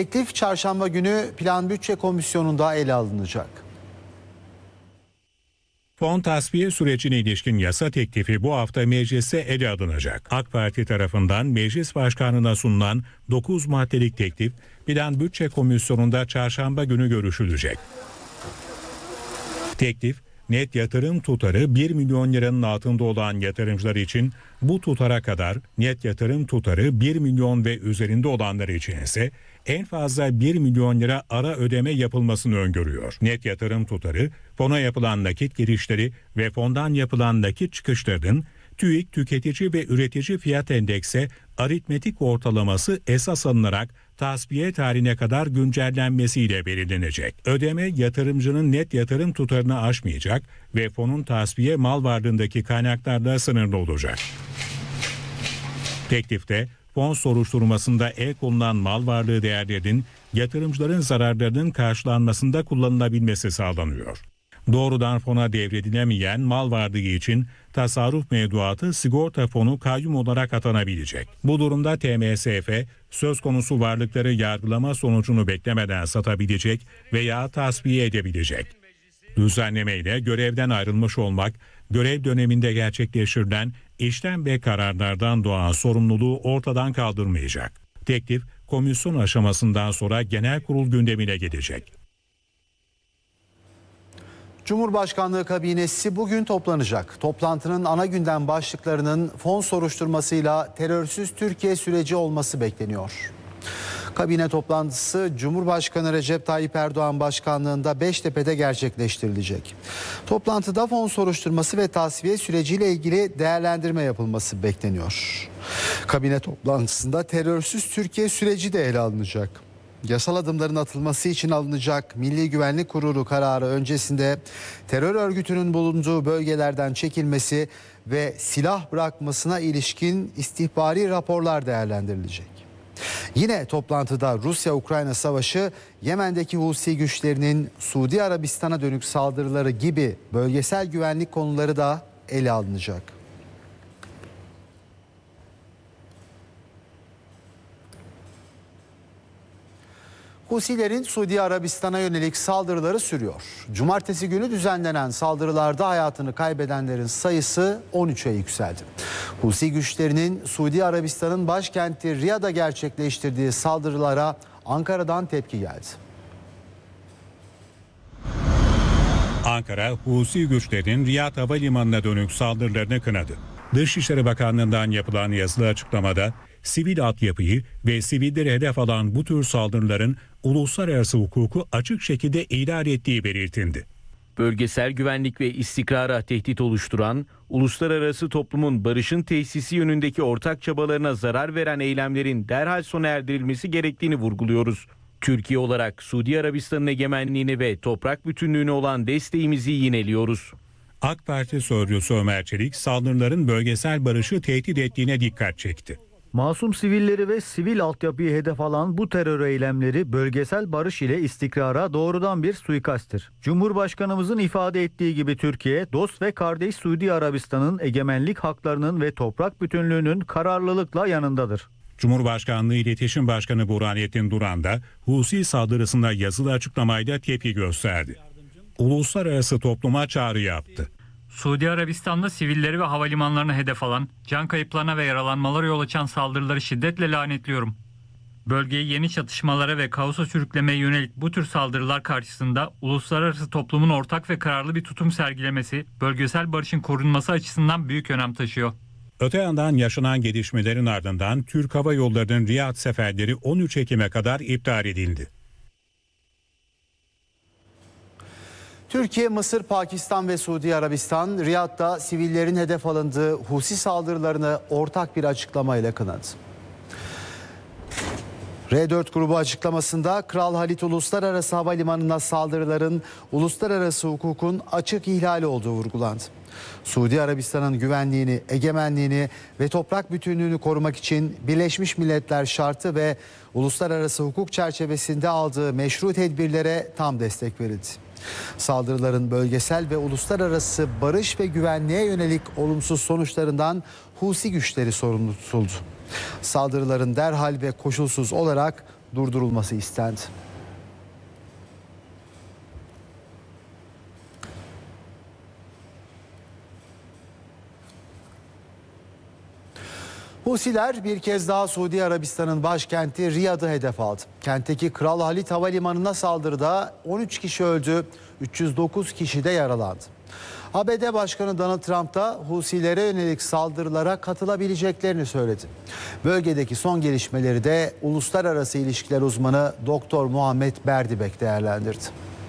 Teklif çarşamba günü Plan Bütçe Komisyonu'nda ele alınacak. Fon tasfiye sürecine ilişkin yasa teklifi bu hafta mecliste ele alınacak. AK Parti tarafından Meclis Başkanı'na sunulan 9 maddelik teklif Plan Bütçe Komisyonu'nda çarşamba günü görüşülecek. Teklif, net yatırım tutarı 1 milyon liranın altında olan yatırımcılar için bu tutara kadar, net yatırım tutarı 1 milyon ve üzerinde olanlar için ise en fazla 1 milyon lira ara ödeme yapılmasını öngörüyor. Net yatırım tutarı, fona yapılan nakit girişleri ve fondan yapılan nakit çıkışlarının TÜİK Tüketici ve Üretici Fiyat Endeksi aritmetik ortalaması esas alınarak tasfiye tarihine kadar güncellenmesiyle belirlenecek. Ödeme yatırımcının net yatırım tutarını aşmayacak ve fonun tasfiye mal varlığındaki kaynaklarla sınırlı olacak. Teklifte fon soruşturmasında el konulan mal varlığı değerlerinin yatırımcıların zararlarının karşılanmasında kullanılabilmesi sağlanıyor. Doğrudan fona devredilemeyen mal varlığı için tasarruf mevduatı sigorta fonu kayyum olarak atanabilecek. Bu durumda TMSF söz konusu varlıkları yargılama sonucunu beklemeden satabilecek veya tasfiye edebilecek. Düzenlemeyle görevden ayrılmış olmak, görev döneminde gerçekleştirilen işlem ve kararlardan doğan sorumluluğu ortadan kaldırmayacak. Teklif komisyon aşamasından sonra genel kurul gündemine gelecek. Cumhurbaşkanlığı kabinesi bugün toplanacak. Toplantının ana gündem başlıklarının fon soruşturmasıyla terörsüz Türkiye süreci olması bekleniyor. Kabine toplantısı Cumhurbaşkanı Recep Tayyip Erdoğan başkanlığında Beştepe'de gerçekleştirilecek. Toplantıda fon soruşturması ve tasfiye süreciyle ilgili değerlendirme yapılması bekleniyor. Kabine toplantısında terörsüz Türkiye süreci de ele alınacak. Yasal adımların atılması için alınacak Milli Güvenlik Kurulu kararı öncesinde terör örgütünün bulunduğu bölgelerden çekilmesi ve silah bırakmasına ilişkin istihbari raporlar değerlendirilecek. Yine toplantıda Rusya-Ukrayna savaşı, Yemen'deki Husi güçlerinin Suudi Arabistan'a dönük saldırıları gibi bölgesel güvenlik konuları da ele alınacak. Husilerin Suudi Arabistan'a yönelik saldırıları sürüyor. Cumartesi günü düzenlenen saldırılarda hayatını kaybedenlerin sayısı 13'e yükseldi. Husi güçlerinin Suudi Arabistan'ın başkenti Riyad'a gerçekleştirdiği saldırılara Ankara'dan tepki geldi. Ankara, Husi güçlerinin Riyad Havalimanı'na dönük saldırılarını kınadı. Dışişleri Bakanlığı'ndan yapılan yazılı açıklamada, sivil altyapıyı ve sivilleri hedef alan bu tür saldırıların uluslararası hukuku açık şekilde ihlal ettiği belirtildi. Bölgesel güvenlik ve istikrara tehdit oluşturan, uluslararası toplumun barışın tesisi yönündeki ortak çabalarına zarar veren eylemlerin derhal sona erdirilmesi gerektiğini vurguluyoruz. Türkiye olarak Suudi Arabistan'ın egemenliğini ve toprak bütünlüğüne olan desteğimizi yineliyoruz. AK Parti sözcüsü Ömer Çelik, saldırıların bölgesel barışı tehdit ettiğine dikkat çekti. Masum sivilleri ve sivil altyapıyı hedef alan bu terör eylemleri bölgesel barış ile istikrara doğrudan bir suikasttir. Cumhurbaşkanımızın ifade ettiği gibi Türkiye, dost ve kardeş Suudi Arabistan'ın egemenlik haklarının ve toprak bütünlüğünün kararlılıkla yanındadır. Cumhurbaşkanlığı İletişim Başkanı Burhanettin Duran da Husi saldırısında yazılı açıklamayla tepki gösterdi. Uluslararası topluma çağrı yaptı. Suudi Arabistan'da sivilleri ve havalimanlarını hedef alan, can kayıplarına ve yaralanmalara yol açan saldırıları şiddetle lanetliyorum. Bölgeyi yeni çatışmalara ve kaosa sürüklemeye yönelik bu tür saldırılar karşısında uluslararası toplumun ortak ve kararlı bir tutum sergilemesi, bölgesel barışın korunması açısından büyük önem taşıyor. Öte yandan yaşanan gelişmelerin ardından Türk Hava Yolları'nın Riyad seferleri 13 Ekim'e kadar iptal edildi. Türkiye, Mısır, Pakistan ve Suudi Arabistan, Riyad'da sivillerin hedef alındığı Husi saldırılarını ortak bir açıklamayla kınadı. R4 grubu açıklamasında Kral Halit Uluslararası Havalimanı'na saldırıların uluslararası hukukun açık ihlali olduğu vurgulandı. Suudi Arabistan'ın güvenliğini, egemenliğini ve toprak bütünlüğünü korumak için Birleşmiş Milletler şartı ve uluslararası hukuk çerçevesinde aldığı meşru tedbirlere tam destek verildi. Saldırıların bölgesel ve uluslararası barış ve güvenliğe yönelik olumsuz sonuçlarından Husi güçleri sorumlu tutuldu. Saldırıların derhal ve koşulsuz olarak durdurulması istendi. Husiler bir kez daha Suudi Arabistan'ın başkenti Riyad'ı hedef aldı. Kentteki Kral Halit Havalimanı'na saldırıda 13 kişi öldü, 309 kişi de yaralandı. ABD Başkanı Donald Trump da Husilere yönelik saldırılara katılabileceklerini söyledi. Bölgedeki son gelişmeleri de uluslararası ilişkiler uzmanı Doktor Muhammed Berdibek değerlendirdi.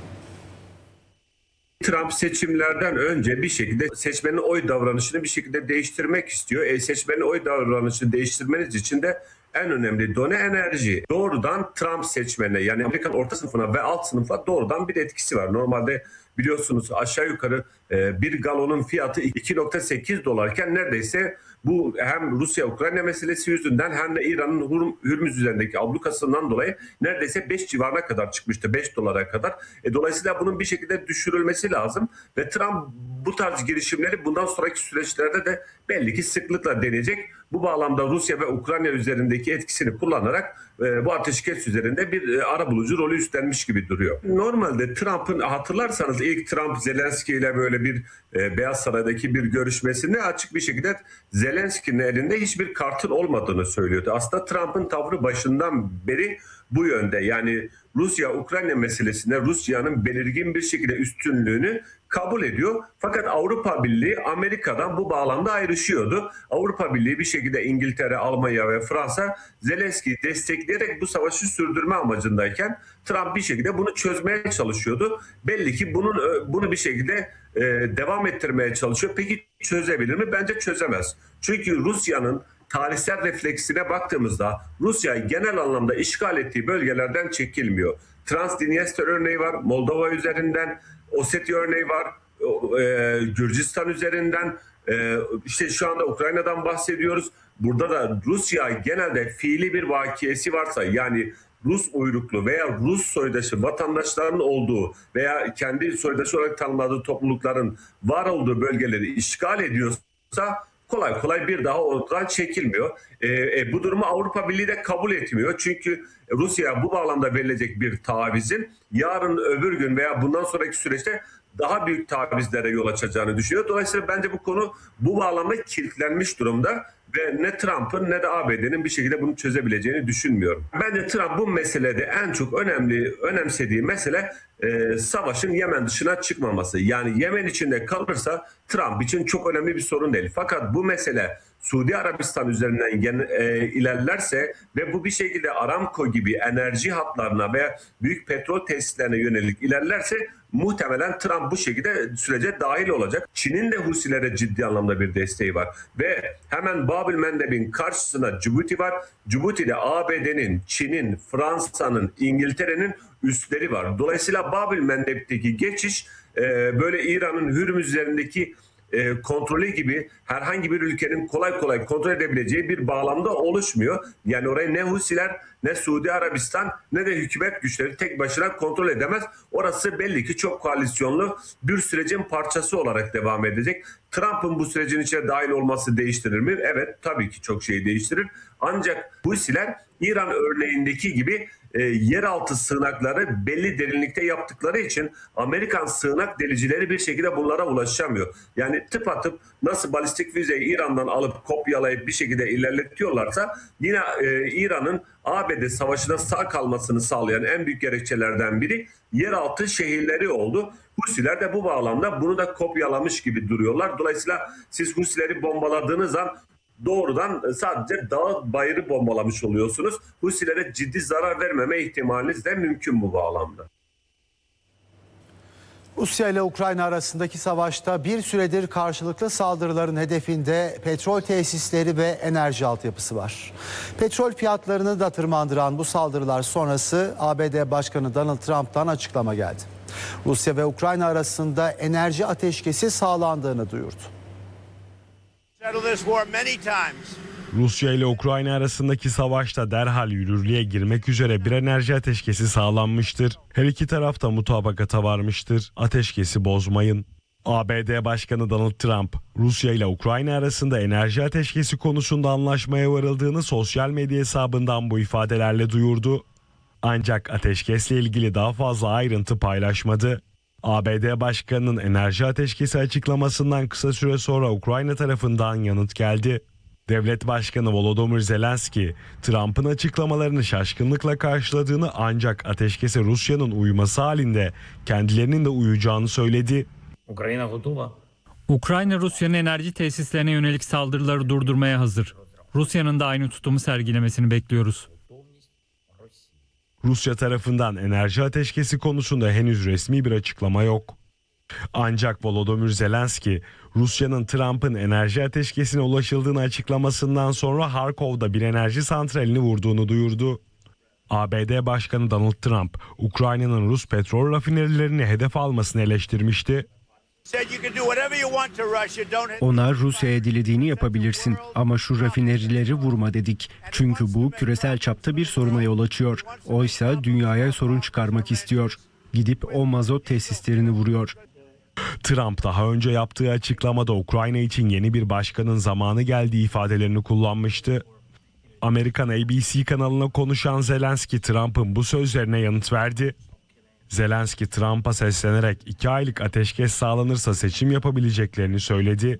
Trump seçimlerden önce bir şekilde seçmenin oy davranışını bir şekilde değiştirmek istiyor. Seçmenin oy davranışını değiştirmeniz için de en önemli done enerji. Doğrudan Trump seçmenine, yani Amerikan orta sınıfına ve alt sınıfa doğrudan bir etkisi var. Normalde biliyorsunuz aşağı yukarı bir galonun fiyatı 2.8 dolarken neredeyse bu hem Rusya-Ukrayna meselesi yüzünden hem de İran'ın Hürmüz üzerindeki ablukasından dolayı neredeyse 5 civarına kadar çıkmıştı. 5 dolara kadar. Dolayısıyla bunun bir şekilde düşürülmesi lazım. Ve Trump bu tarz girişimleri bundan sonraki süreçlerde de belli ki sıklıkla deneyecek. Bu bağlamda Rusya ve Ukrayna üzerindeki etkisini kullanarak bu ateşkes üzerinde bir arabulucu rolü üstlenmiş gibi duruyor. Normalde Trump'ın, hatırlarsanız ilk Trump Zelenski ile böyle bir Beyaz Saray'daki bir görüşmesinde açık bir şekilde Zelenski'nin elinde hiçbir kartın olmadığını söylüyordu. Aslında Trump'ın tavrı başından beri bu yönde. Yani Rusya-Ukrayna meselesinde Rusya'nın belirgin bir şekilde üstünlüğünü kabul ediyor. Fakat Avrupa Birliği Amerika'dan bu bağlamda ayrışıyordu. Avrupa Birliği bir şekilde İngiltere, Almanya ve Fransa Zelenski'yi destekleyerek bu savaşı sürdürme amacındayken Trump bir şekilde bunu çözmeye çalışıyordu. Belli ki bunu bir şekilde devam ettirmeye çalışıyor. Peki çözebilir mi? Bence çözemez. Çünkü Rusya'nın tarihsel refleksine baktığımızda Rusya genel anlamda işgal ettiği bölgelerden çekilmiyor. Transdniester örneği var, Moldova üzerinden, Ossetya örneği var, Gürcistan üzerinden, işte şu anda Ukrayna'dan bahsediyoruz. Burada da Rusya genelde fiili bir vakiyesi varsa, yani Rus uyruklu veya Rus soydaşı vatandaşların olduğu veya kendi soydaşı olarak tanımladığı toplulukların var olduğu bölgeleri işgal ediyorsa kolay kolay bir daha oradan çekilmiyor. Bu durumu Avrupa Birliği de kabul etmiyor. Çünkü Rusya'ya bu bağlamda verilecek bir tavizin yarın öbür gün veya bundan sonraki süreçte daha büyük tavizlere yol açacağını düşünüyor. Dolayısıyla bence bu konu bu bağlamda kilitlenmiş durumda ve ne Trump'ın ne de ABD'nin bir şekilde bunu çözebileceğini düşünmüyorum. Bence Trump bu meselede en çok önemsediği mesele savaşın Yemen dışına çıkmaması. Yani Yemen içinde kalırsa Trump için çok önemli bir sorun değil. Fakat bu mesele Suudi Arabistan üzerinden ilerlerse ve bu bir şekilde Aramco gibi enerji hatlarına veya büyük petrol tesislerine yönelik ilerlerse muhtemelen Trump bu şekilde sürece dahil olacak. Çin'in de Husilere ciddi anlamda bir desteği var. Ve hemen Bab-ül Mandeb'in karşısında Cibuti var. Cibuti'de ABD'nin, Çin'in, Fransa'nın, İngiltere'nin üsleri var. Dolayısıyla Bab-ül Mandeb'teki geçiş böyle İran'ın Hürmüz üzerindeki kontrolü gibi herhangi bir ülkenin kolay kolay kontrol edebileceği bir bağlamda oluşmuyor. Yani orayı ne Husiler, ne Suudi Arabistan, ne de hükümet güçleri tek başına kontrol edemez. Orası belli ki çok koalisyonlu bir sürecin parçası olarak devam edecek. Trump'ın bu sürecin içine dahil olması değiştirir mi? Evet, tabii ki çok şey değiştirir. Ancak Husiler İran örneğindeki gibi yeraltı sığınakları belli derinlikte yaptıkları için Amerikan sığınak delicileri bir şekilde bunlara ulaşamıyor. Yani tıpatıp nasıl balistik füzeyi İran'dan alıp kopyalayıp bir şekilde ilerletiyorlarsa yine İran'ın ABD savaşına sağ kalmasını sağlayan en büyük gerekçelerden biri yeraltı şehirleri oldu. Husiler de bu bağlamda bunu da kopyalamış gibi duruyorlar. Dolayısıyla siz Husileri bombaladığınız an doğrudan sadece dağ bayırı bombalamış oluyorsunuz. Husilere ciddi zarar vermeme ihtimaliniz de mümkün bu bağlamda. Rusya ile Ukrayna arasındaki savaşta bir süredir karşılıklı saldırıların hedefinde petrol tesisleri ve enerji altyapısı var. Petrol fiyatlarını da tırmandıran bu saldırılar sonrası ABD Başkanı Donald Trump'tan açıklama geldi. Rusya ve Ukrayna arasında enerji ateşkesi sağlandığını duyurdu. Rusya ile Ukrayna arasındaki savaşta derhal yürürlüğe girmek üzere bir enerji ateşkesi sağlanmıştır. Her iki taraf da mutabakata varmıştır. Ateşkesi bozmayın. ABD Başkanı Donald Trump, Rusya ile Ukrayna arasında enerji ateşkesi konusunda anlaşmaya varıldığını sosyal medya hesabından bu ifadelerle duyurdu. Ancak ateşkesle ilgili daha fazla ayrıntı paylaşmadı. ABD Başkanı'nın enerji ateşkesi açıklamasından kısa süre sonra Ukrayna tarafından yanıt geldi. Devlet Başkanı Volodymyr Zelenski, Trump'ın açıklamalarını şaşkınlıkla karşıladığını ancak ateşkese Rusya'nın uyması halinde kendilerinin de uyacağını söyledi. Ukrayna Rusya'nın enerji tesislerine yönelik saldırıları durdurmaya hazır. Rusya'nın da aynı tutumu sergilemesini bekliyoruz. Rusya tarafından enerji ateşkesi konusunda henüz resmi bir açıklama yok. Ancak Volodymyr Zelenski, Rusya'nın Trump'ın enerji ateşkesine ulaşıldığını açıklamasından sonra Harkov'da bir enerji santralini vurduğunu duyurdu. ABD Başkanı Donald Trump, Ukrayna'nın Rus petrol rafinerilerini hedef almasını eleştirmişti. Ona Rusya'ya dilediğini yapabilirsin ama şu rafinerileri vurma dedik. Çünkü bu küresel çapta bir soruna yol açıyor. Oysa dünyaya sorun çıkarmak istiyor. Gidip o mazot tesislerini vuruyor. Trump daha önce yaptığı açıklamada Ukrayna için yeni bir başkanın zamanı geldiği ifadelerini kullanmıştı. Amerikan ABC kanalına konuşan Zelenski, Trump'ın bu sözlerine yanıt verdi. Zelenski, Trump'a seslenerek 2 aylık ateşkes sağlanırsa seçim yapabileceklerini söyledi.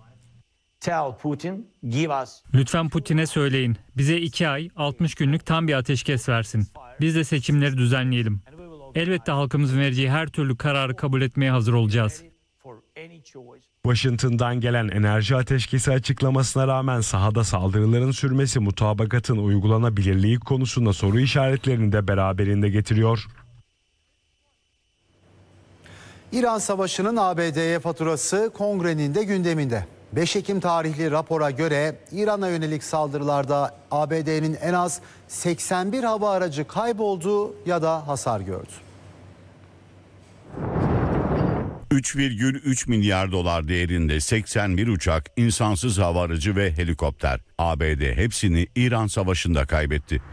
Lütfen Putin'e söyleyin. Bize 2 ay 60 günlük tam bir ateşkes versin. Biz de seçimleri düzenleyelim. Elbette halkımızın vereceği her türlü kararı kabul etmeye hazır olacağız. Washington'dan gelen enerji ateşkesi açıklamasına rağmen sahada saldırıların sürmesi mutabakatın uygulanabilirliği konusunda soru işaretlerini de beraberinde getiriyor. İran Savaşı'nın ABD'ye faturası Kongre'nin de gündeminde. 5 Ekim tarihli rapora göre İran'a yönelik saldırılarda ABD'nin en az 81 hava aracı kayboldu ya da hasar gördü. 3,3 milyar dolar değerinde 81 uçak, insansız hava aracı ve helikopter. ABD hepsini İran Savaşı'nda kaybetti.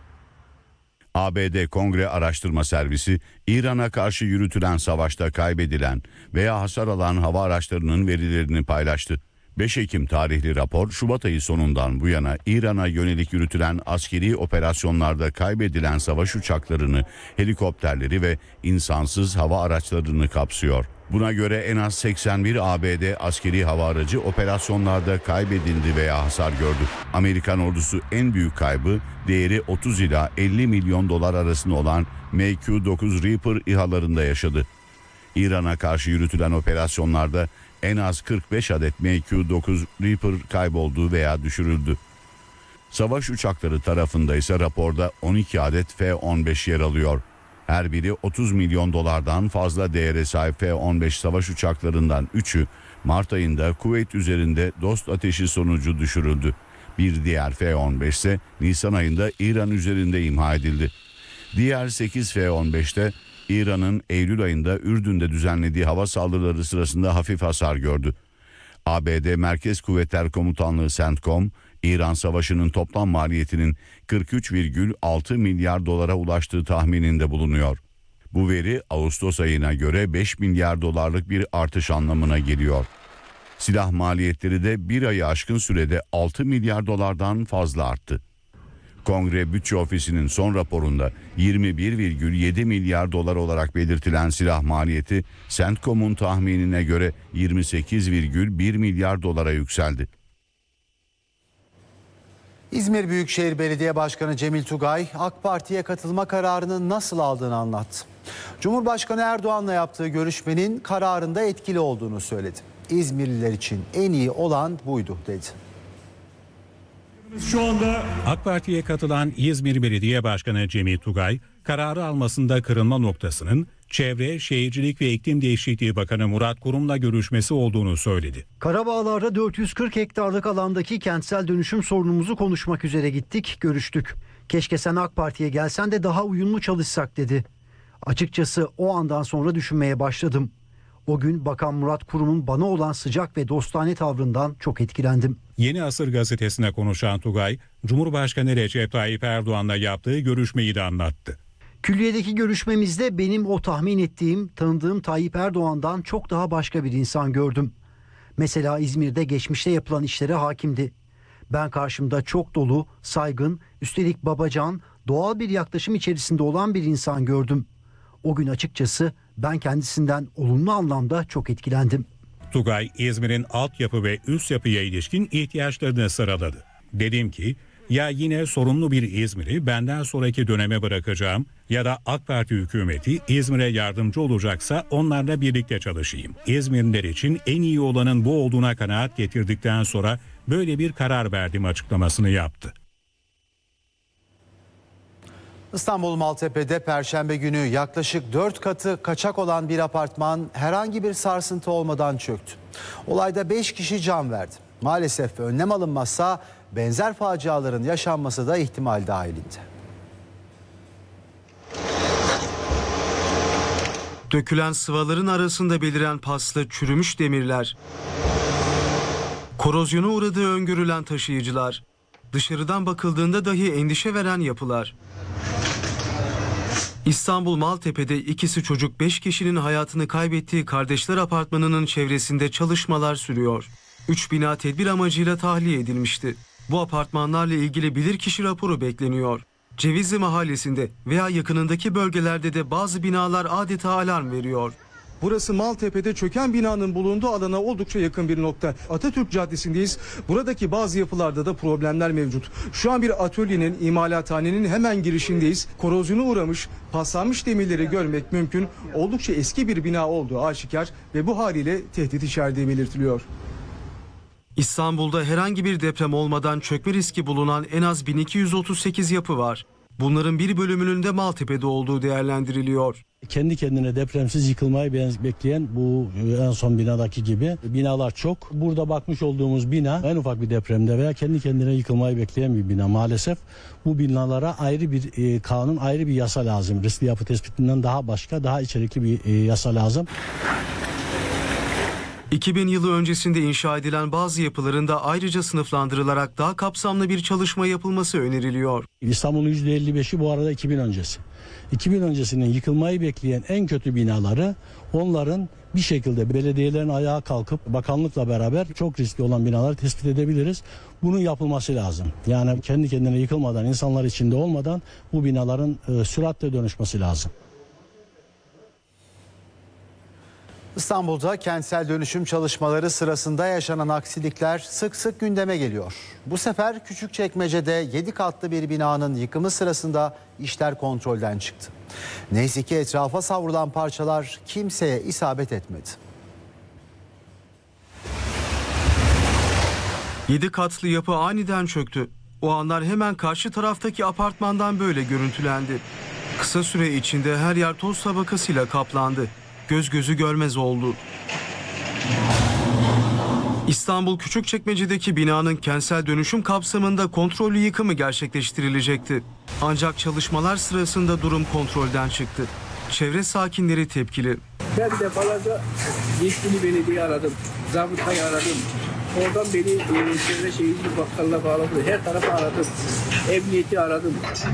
ABD Kongre Araştırma Servisi, İran'a karşı yürütülen savaşta kaybedilen veya hasar alan hava araçlarının verilerini paylaştı. 5 Ekim tarihli rapor, Şubat ayı sonundan bu yana İran'a yönelik yürütülen askeri operasyonlarda kaybedilen savaş uçaklarını, helikopterleri ve insansız hava araçlarını kapsıyor. Buna göre en az 81 ABD askeri hava aracı operasyonlarda kaybedildi veya hasar gördü. Amerikan ordusu en büyük kaybı değeri 30 ila 50 milyon dolar arasında olan MQ-9 Reaper İHA'larında yaşadı. İran'a karşı yürütülen operasyonlarda en az 45 adet MQ-9 Reaper kayboldu veya düşürüldü. Savaş uçakları tarafında ise raporda 12 adet F-15 yer alıyor. Her biri 30 milyon dolardan fazla değere sahip F-15 savaş uçaklarından 3'ü Mart ayında Kuveyt üzerinde dost ateşi sonucu düşürüldü. Bir diğer F-15 ise Nisan ayında İran üzerinde imha edildi. Diğer 8 F-15'te İran'ın Eylül ayında Ürdün'de düzenlediği hava saldırıları sırasında hafif hasar gördü. ABD Merkez Kuvvetler Komutanlığı CENTCOM, İran Savaşı'nın toplam maliyetinin 43,6 milyar dolara ulaştığı tahmininde bulunuyor. Bu veri Ağustos ayına göre 5 milyar dolarlık bir artış anlamına geliyor. Silah maliyetleri de bir ayı aşkın sürede 6 milyar dolardan fazla arttı. Kongre Bütçe Ofisi'nin son raporunda 21,7 milyar dolar olarak belirtilen silah maliyeti CENTCOM'un tahminine göre 28,1 milyar dolara yükseldi. İzmir Büyükşehir Belediye Başkanı Cemil Tugay, AK Parti'ye katılma kararını nasıl aldığını anlattı. Cumhurbaşkanı Erdoğan'la yaptığı görüşmenin kararında etkili olduğunu söyledi. İzmirliler için en iyi olan buydu dedi. Şu anda AK Parti'ye katılan İzmir Belediye Başkanı Cemil Tugay, kararı almasında kırılma noktasının Çevre, Şehircilik ve İklim Değişikliği Bakanı Murat Kurum'la görüşmesi olduğunu söyledi. Karabağlar'da 440 hektarlık alandaki kentsel dönüşüm sorunumuzu konuşmak üzere gittik, görüştük. Keşke sen AK Parti'ye gelsen de daha uyumlu çalışsak dedi. Açıkçası o andan sonra düşünmeye başladım. O gün Bakan Murat Kurum'un bana olan sıcak ve dostane tavrından çok etkilendim. Yeni Asır gazetesine konuşan Tugay, Cumhurbaşkanı Recep Tayyip Erdoğan'la yaptığı görüşmeyi de anlattı. Külliyedeki görüşmemizde benim o tahmin ettiğim, tanıdığım Tayyip Erdoğan'dan çok daha başka bir insan gördüm. Mesela İzmir'de geçmişte yapılan işlere hakimdi. Ben karşımda çok dolu, saygın, üstelik babacan, doğal bir yaklaşım içerisinde olan bir insan gördüm. O gün açıkçası ben kendisinden olumlu anlamda çok etkilendim. Tugay, İzmir'in altyapı ve üst yapıya ilişkin ihtiyaçlarını sıraladı. Dedim ki, ya yine sorumlu bir İzmir'i benden sonraki döneme bırakacağım ya da AK Parti hükümeti İzmir'e yardımcı olacaksa onlarla birlikte çalışayım. İzmirliler için en iyi olanın bu olduğuna kanaat getirdikten sonra böyle bir karar verdim açıklamasını yaptı. İstanbul Maltepe'de Perşembe günü yaklaşık 4 katı kaçak olan bir apartman herhangi bir sarsıntı olmadan çöktü. Olayda 5 kişi can verdi. Maalesef önlem alınmazsa benzer faciaların yaşanması da ihtimal dahilinde. Dökülen sıvaların arasında beliren paslı çürümüş demirler, korozyona uğradığı öngörülen taşıyıcılar, dışarıdan bakıldığında dahi endişe veren yapılar. İstanbul Maltepe'de ikisi çocuk 5 kişinin hayatını kaybettiği Kardeşler Apartmanı'nın çevresinde çalışmalar sürüyor. 3 bina tedbir amacıyla tahliye edilmişti. Bu apartmanlarla ilgili bilirkişi raporu bekleniyor. Cevizli Mahallesi'nde veya yakınındaki bölgelerde de bazı binalar adeta alarm veriyor. Burası Maltepe'de çöken binanın bulunduğu alana oldukça yakın bir nokta. Atatürk Caddesi'ndeyiz. Buradaki bazı yapılarda da problemler mevcut. Şu an bir atölyenin, imalathanenin hemen girişindeyiz. Korozyona uğramış, paslanmış demirleri görmek mümkün. Oldukça eski bir bina olduğu aşikar ve bu haliyle tehdit içerdiği belirtiliyor. İstanbul'da herhangi bir deprem olmadan çökme riski bulunan en az 1238 yapı var. Bunların bir bölümünün de Maltepe'de olduğu değerlendiriliyor. Kendi kendine depremsiz yıkılmayı bekleyen bu en son binadaki gibi binalar çok. Burada bakmış olduğumuz bina en ufak bir depremde veya kendi kendine yıkılmayı bekleyen bir bina. Maalesef bu binalara ayrı bir kanun, ayrı bir yasa lazım. Riskli yapı tespitinden daha başka, daha içerikli bir yasa lazım. 2000 yılı öncesinde inşa edilen bazı yapıların da ayrıca sınıflandırılarak daha kapsamlı bir çalışma yapılması öneriliyor. İstanbul'un %55'i bu arada 2000 öncesi. 2000 öncesinin yıkılmayı bekleyen en kötü binaları onların bir şekilde belediyelerin ayağa kalkıp bakanlıkla beraber çok riskli olan binaları tespit edebiliriz. Bunun yapılması lazım. Yani kendi kendine yıkılmadan, insanlar içinde olmadan bu binaların süratle dönüşmesi lazım. İstanbul'da kentsel dönüşüm çalışmaları sırasında yaşanan aksilikler sık sık gündeme geliyor. Bu sefer Küçükçekmece'de 7 katlı bir binanın yıkımı sırasında işler kontrolden çıktı. Neyse ki etrafa savrulan parçalar kimseye isabet etmedi. 7 katlı yapı aniden çöktü. O anlar hemen karşı taraftaki apartmandan böyle görüntülendi. Kısa süre içinde her yer toz tabakasıyla kaplandı. Göz gözü görmez oldu. İstanbul Küçükçekmece'deki binanın kentsel dönüşüm kapsamında kontrollü yıkımı gerçekleştirilecekti. Ancak çalışmalar sırasında durum kontrolden çıktı. Çevre sakinleri tepkili. Ben defalarca yetkili belediye aradım, zabıtayı aradım. Oradan beni çevre şehircilik bakkalına bağladı. Her tarafı aradım. Emniyeti aradım.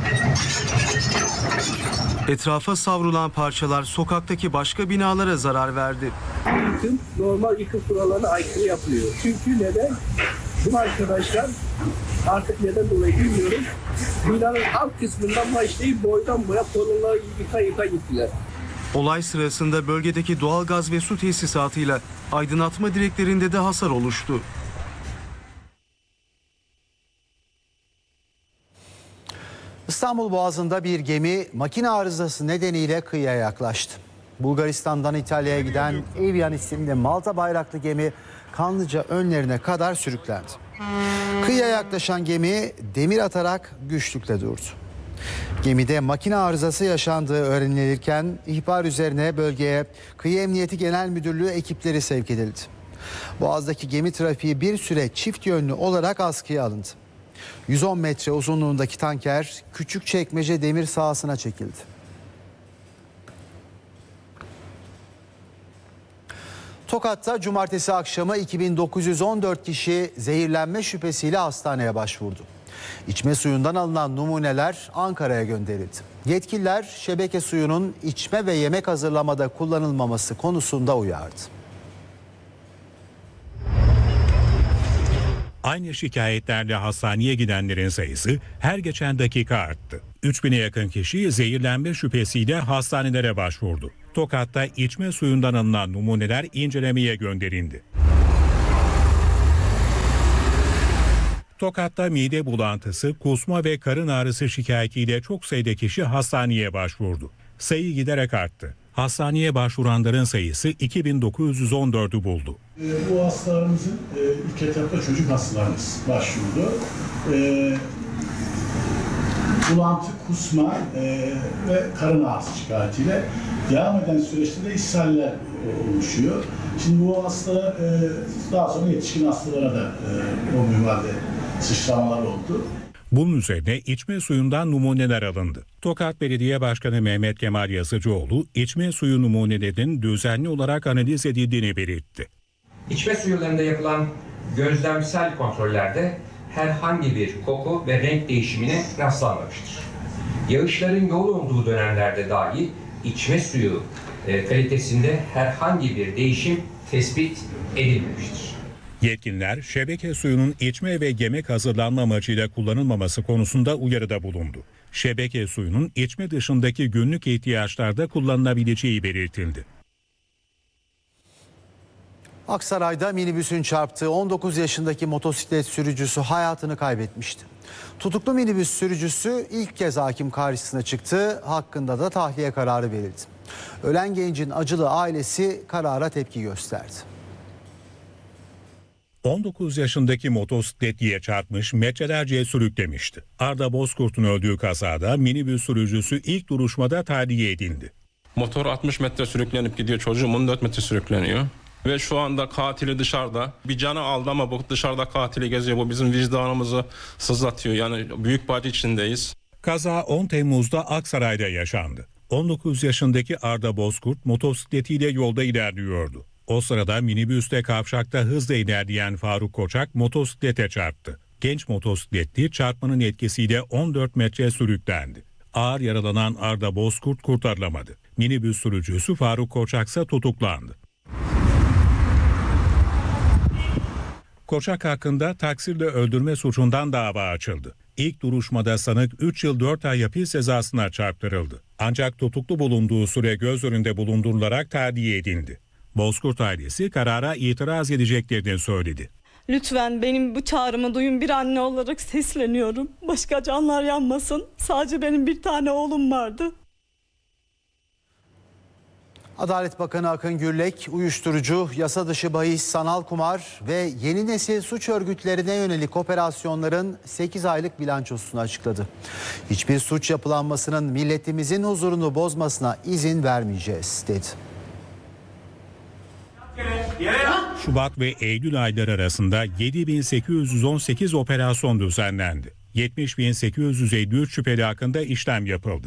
Etrafa savrulan parçalar sokaktaki başka binalara zarar verdi. Yıkım normal yıkım kurallarına aykırı yapılıyor. Çünkü neden? Bu arkadaşlar artık neden dolayı bilmiyorum. Binanın alt kısmından başlayıp boydan boya kolonları yıka gittiler. Olay sırasında bölgedeki doğalgaz ve su tesisatıyla aydınlatma direklerinde de hasar oluştu. İstanbul Boğazı'nda bir gemi makine arızası nedeniyle kıyıya yaklaştı. Bulgaristan'dan İtalya'ya giden Evian isimli Malta bayraklı gemi Kanlıca önlerine kadar sürüklendi. Kıyıya yaklaşan gemi demir atarak güçlükle durdu. Gemide makine arızası yaşandığı öğrenilirken ihbar üzerine bölgeye Kıyı Emniyeti Genel Müdürlüğü ekipleri sevk edildi. Boğaz'daki gemi trafiği bir süre çift yönlü olarak askıya alındı. 110 metre uzunluğundaki tanker Küçükçekmece demir sahasına çekildi. Tokat'ta cumartesi akşamı 2914 kişi zehirlenme şüphesiyle hastaneye başvurdu. İçme suyundan alınan numuneler Ankara'ya gönderildi. Yetkililer şebeke suyunun içme ve yemek hazırlamada kullanılmaması konusunda uyardı. Aynı şikayetlerle hastaneye gidenlerin sayısı her geçen dakika arttı. 3000'e yakın kişi zehirlenme şüphesiyle hastanelere başvurdu. Tokat'ta içme suyundan alınan numuneler incelemeye gönderildi. Tokat'ta mide bulantısı, kusma ve karın ağrısı şikayetiyle çok sayıda kişi hastaneye başvurdu. Sayı giderek arttı. Hastaneye başvuranların sayısı 2914'ü buldu. Bu hastalarımızın ilk etapta çocuk hastalarımız başvurdu. Bulantı, kusma ve karın ağrısı şikayetiyle devam eden süreçte de ishaller oluşuyor. Şimdi bu hastalar daha sonra yetişkin hastalara da o minvalde sıçramalar oldu. Bunun üzerine içme suyundan numuneler alındı. Tokat Belediye Başkanı Mehmet Kemal Yazıcıoğlu, içme suyu numunelerinin düzenli olarak analiz edildiğini belirtti. İçme suyularında yapılan gözlemsel kontrollerde herhangi bir koku ve renk değişimine rastlanmamıştır. Yağışların yoğun olduğu dönemlerde dahi içme suyu kalitesinde herhangi bir değişim tespit edilmemiştir. Yetkililer şebeke suyunun içme ve yemek hazırlanma amacıyla kullanılmaması konusunda uyarıda bulundu. Şebeke suyunun içme dışındaki günlük ihtiyaçlarda kullanılabileceği belirtildi. Aksaray'da minibüsün çarptığı 19 yaşındaki motosiklet sürücüsü hayatını kaybetmişti. Tutuklu minibüs sürücüsü ilk kez hakim karşısına çıktı, hakkında da tahliye kararı verildi. Ölen gencin acılı ailesi karara tepki gösterdi. 19 yaşındaki motosikletliye çarpmış, metrelerce sürüklemişti. Arda Bozkurt'un öldüğü kazada minibüs sürücüsü ilk duruşmada tahliye edildi. Motor 60 metre sürüklenip gidiyor, çocuğum 14 metre sürükleniyor. Ve şu anda katili dışarıda. Bir canı aldı ama bu dışarıda katili geziyor. Bu bizim vicdanımızı sızlatıyor. Yani büyük bir acı içindeyiz. Kaza 10 Temmuz'da Aksaray'da yaşandı. 19 yaşındaki Arda Bozkurt motosikletiyle yolda ilerliyordu. O sırada minibüste kavşakta hızla ilerleyen Faruk Koçak motosiklete çarptı. Genç motosikletli çarpmanın etkisiyle 14 metre sürüklendi. Ağır yaralanan Arda Bozkurt kurtarılamadı. Minibüs sürücüsü Faruk Koçak ise tutuklandı. Koçak hakkında taksirle öldürme suçundan dava açıldı. İlk duruşmada sanık 3 yıl 4 ay hapis cezasına çarptırıldı. Ancak tutuklu bulunduğu süre göz önünde bulundurularak tahliye edildi. Bozkurt ailesi karara itiraz edeceklerini söyledi. Lütfen benim bu çağrımı duyun, bir anne olarak sesleniyorum. Başka canlar yanmasın. Sadece benim bir tane oğlum vardı. Adalet Bakanı Akın Gürlek, uyuşturucu, yasa dışı bahis, sanal kumar ve yeni nesil suç örgütlerine yönelik operasyonların 8 aylık bilançosunu açıkladı. Hiçbir suç yapılanmasının milletimizin huzurunu bozmasına izin vermeyeceğiz dedi. Şubat ve Eylül ayları arasında 7.818 operasyon düzenlendi. 70.853 şüpheli hakkında işlem yapıldı.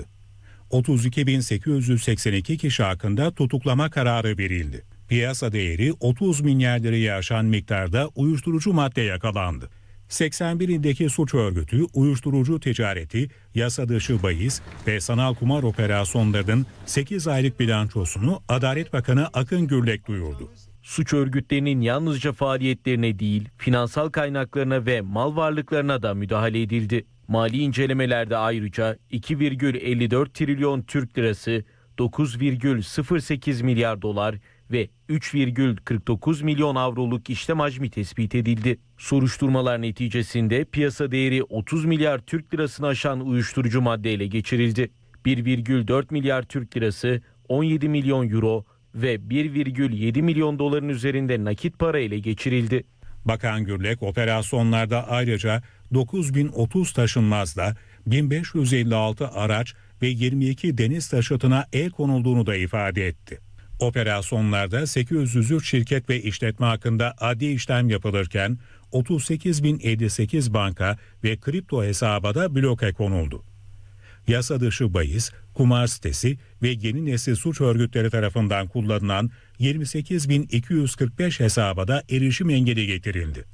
32.882 kişi hakkında tutuklama kararı verildi. Piyasa değeri 30 milyar lirayı aşan miktarda uyuşturucu madde yakalandı. 81 ildeki suç örgütü uyuşturucu ticareti, yasa dışı bahis ve sanal kumar operasyonlarının 8 aylık bilançosunu Adalet Bakanı Akın Gürlek duyurdu. Suç örgütlerinin yalnızca faaliyetlerine değil, finansal kaynaklarına ve mal varlıklarına da müdahale edildi. Mali incelemelerde ayrıca 2,54 trilyon Türk lirası, 9,08 milyar dolar ve 3,49 milyon avroluk işlem hacmi tespit edildi. Soruşturmalar neticesinde piyasa değeri 30 milyar Türk lirasını aşan uyuşturucu madde ele geçirildi. 1,4 milyar Türk lirası, 17 milyon euro ve 1,7 milyon doların üzerinde nakit para ele geçirildi. Bakan Gürlek operasyonlarda ayrıca 9.030 taşınmazla 1.556 araç ve 22 deniz taşıtına el konulduğunu da ifade etti. Operasyonlarda 803 şirket ve işletme hakkında adli işlem yapılırken 38.058 banka ve kripto hesaba da bloke konuldu. Yasa dışı bahis, kumar sitesi ve yeni nesil suç örgütleri tarafından kullanılan 28.245 hesaba da erişim engeli getirildi.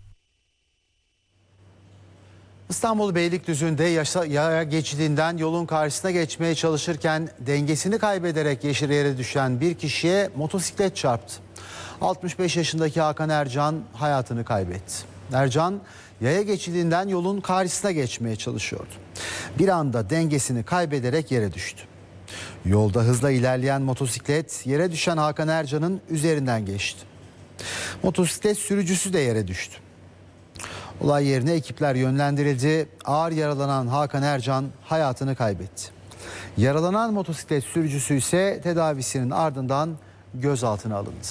İstanbul Beylikdüzü'nde yaya geçidinden yolun karşısına geçmeye çalışırken dengesini kaybederek yeşil yere düşen bir kişiye motosiklet çarptı. 65 yaşındaki Hakan Ercan hayatını kaybetti. Ercan yaya geçidinden yolun karşısına geçmeye çalışıyordu. Bir anda dengesini kaybederek yere düştü. Yolda hızla ilerleyen motosiklet yere düşen Hakan Ercan'ın üzerinden geçti. Motosiklet sürücüsü de yere düştü. Olay yerine ekipler yönlendirildi. Ağır yaralanan Hakan Ercan hayatını kaybetti. Yaralanan motosiklet sürücüsü ise tedavisinin ardından gözaltına alındı.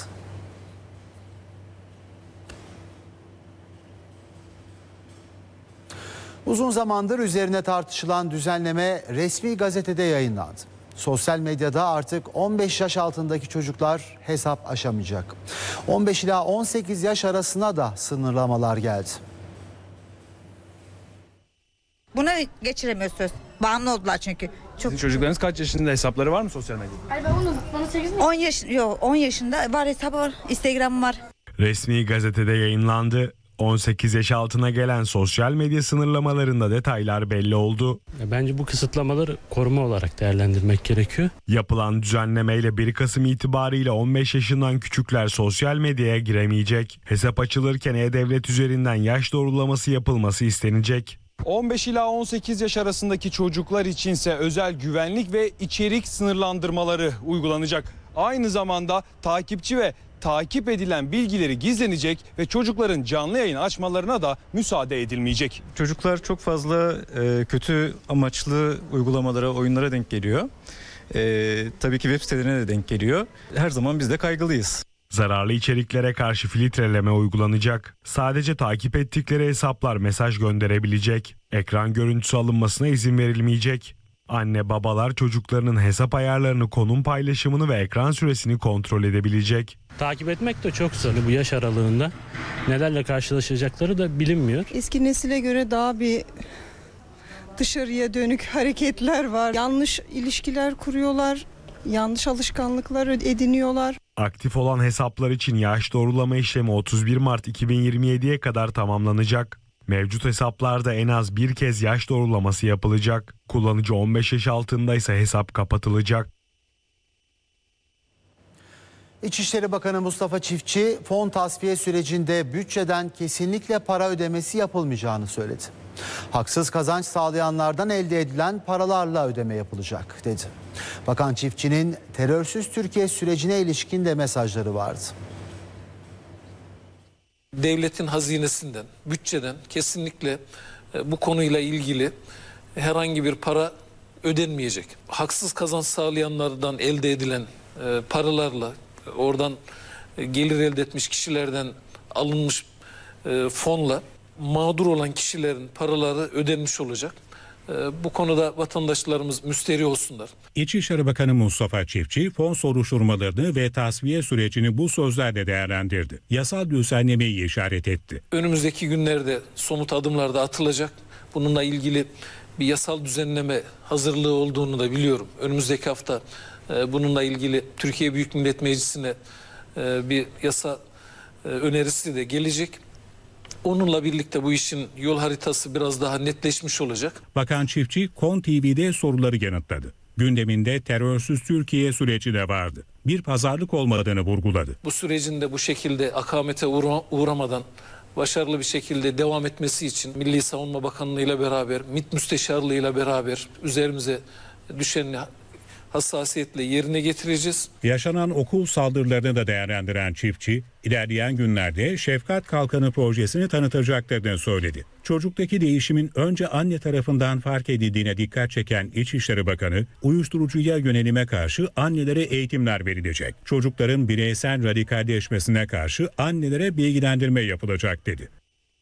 Uzun zamandır üzerine tartışılan düzenleme resmi gazetede yayınlandı. Sosyal medyada artık 15 yaş altındaki çocuklar hesap açamayacak. 15 ila 18 yaş arasına da sınırlamalar geldi. Buna geçiremiyorsunuz. Bağımlı oldular çünkü. Sizin çocuklarınız kaç yaşında, hesapları var mı sosyal medyada? Hayır ben 10 yaşında var, hesabı var, Instagram var. Resmi gazetede yayınlandı. 18 yaş altına gelen sosyal medya sınırlamalarında detaylar belli oldu. Bence bu kısıtlamaları koruma olarak değerlendirmek gerekiyor. Yapılan düzenlemeyle 1 Kasım itibariyle 15 yaşından küçükler sosyal medyaya giremeyecek. Hesap açılırken E-Devlet üzerinden yaş doğrulaması yapılması istenecek. 15 ila 18 yaş arasındaki çocuklar içinse özel güvenlik ve içerik sınırlandırmaları uygulanacak. Aynı zamanda takipçi ve takip edilen bilgileri gizlenecek ve çocukların canlı yayın açmalarına da müsaade edilmeyecek. Çocuklar çok fazla kötü amaçlı uygulamalara, oyunlara denk geliyor. Tabii ki web sitelerine de denk geliyor. Her zaman biz de kaygılıyız. Zararlı içeriklere karşı filtreleme uygulanacak. Sadece takip ettikleri hesaplar mesaj gönderebilecek. Ekran görüntüsü alınmasına izin verilmeyecek. Anne babalar çocuklarının hesap ayarlarını, konum paylaşımını ve ekran süresini kontrol edebilecek. Takip etmek de çok zor. Bu yaş aralığında nelerle karşılaşacakları da bilinmiyor. Eski nesile göre daha bir dışarıya dönük hareketler var. Yanlış ilişkiler kuruyorlar. Yanlış alışkanlıklar ediniyorlar. Aktif olan hesaplar için yaş doğrulama işlemi 31 Mart 2027'ye kadar tamamlanacak. Mevcut hesaplarda en az bir kez yaş doğrulaması yapılacak. Kullanıcı 15 yaş altındaysa hesap kapatılacak. İçişleri Bakanı Mustafa Çiftçi, fon tasfiye sürecinde bütçeden kesinlikle para ödemesi yapılmayacağını söyledi. Haksız kazanç sağlayanlardan elde edilen paralarla ödeme yapılacak dedi. Bakan Çiftçi'nin terörsüz Türkiye sürecine ilişkin de mesajları vardı. Devletin hazinesinden, bütçeden kesinlikle bu konuyla ilgili herhangi bir para ödenmeyecek. Haksız kazanç sağlayanlardan elde edilen paralarla, oradan gelir elde etmiş kişilerden alınmış fonla mağdur olan kişilerin paraları ödenmiş olacak. Bu konuda vatandaşlarımız müsterih olsunlar. İçişleri Bakanı Mustafa Çiftçi fon soruşturmalarını ve tasfiye sürecini bu sözlerle değerlendirdi. Yasal düzenlemeyi işaret etti. Önümüzdeki günlerde somut adımlar da atılacak. Bununla ilgili bir yasal düzenleme hazırlığı olduğunu da biliyorum. Önümüzdeki hafta bununla ilgili Türkiye Büyük Millet Meclisi'ne bir yasa önerisi de gelecek. Onunla birlikte bu işin yol haritası biraz daha netleşmiş olacak. Bakan Çiftçi, KON TV'de soruları yanıtladı. Gündeminde terörsüz Türkiye süreci de vardı. Bir pazarlık olmadığını vurguladı. Bu sürecin de bu şekilde akamete uğramadan başarılı bir şekilde devam etmesi için Milli Savunma Bakanlığı ile beraber, MİT Müsteşarlığı ile beraber üzerimize düşen hassasiyetle yerine getireceğiz. Yaşanan okul saldırılarını da değerlendiren Çiftçi, ilerleyen günlerde Şefkat Kalkanı projesini tanıtacaklarını söyledi. Çocuktaki değişimin önce anne tarafından fark edildiğine dikkat çeken İçişleri Bakanı, uyuşturucuya yönelime karşı annelere eğitimler verilecek. Çocukların bireysel radikalleşmesine karşı annelere bilgilendirme yapılacak dedi.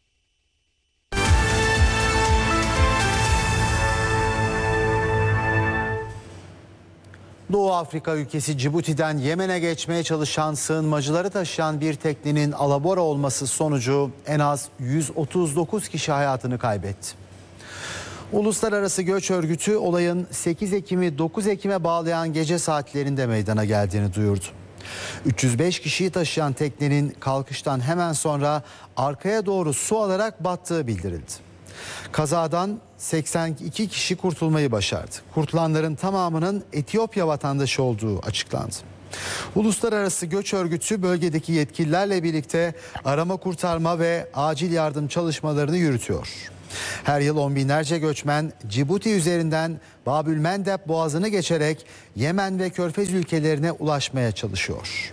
Doğu Afrika ülkesi Cibuti'den Yemen'e geçmeye çalışan sığınmacıları taşıyan bir teknenin alabora olması sonucu en az 139 kişi hayatını kaybetti. Uluslararası Göç Örgütü olayın 8 Ekim'i 9 Ekim'e bağlayan gece saatlerinde meydana geldiğini duyurdu. 305 kişiyi taşıyan teknenin kalkıştan hemen sonra arkaya doğru su alarak battığı bildirildi. Kazadan 82 kişi kurtulmayı başardı. Kurtulanların tamamının Etiyopya vatandaşı olduğu açıklandı. Uluslararası Göç Örgütü bölgedeki yetkililerle birlikte arama kurtarma ve acil yardım çalışmalarını yürütüyor. Her yıl on binlerce göçmen Cibuti üzerinden Babülmendeb Boğazı'nı geçerek Yemen ve Körfez ülkelerine ulaşmaya çalışıyor.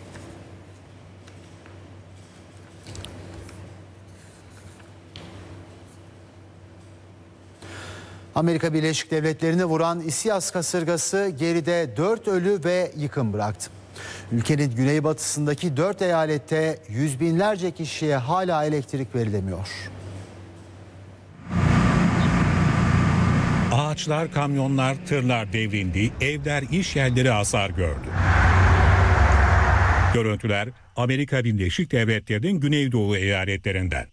Amerika Birleşik Devletleri'ni vuran İSİAS kasırgası geride 4 ölü ve yıkım bıraktı. Ülkenin güneybatısındaki 4 eyalette yüz binlerce kişiye hala elektrik verilemiyor. Ağaçlar, kamyonlar, tırlar devrildi, evler, iş yerleri hasar gördü. Görüntüler Amerika Birleşik Devletleri'nin güneydoğu eyaletlerinden.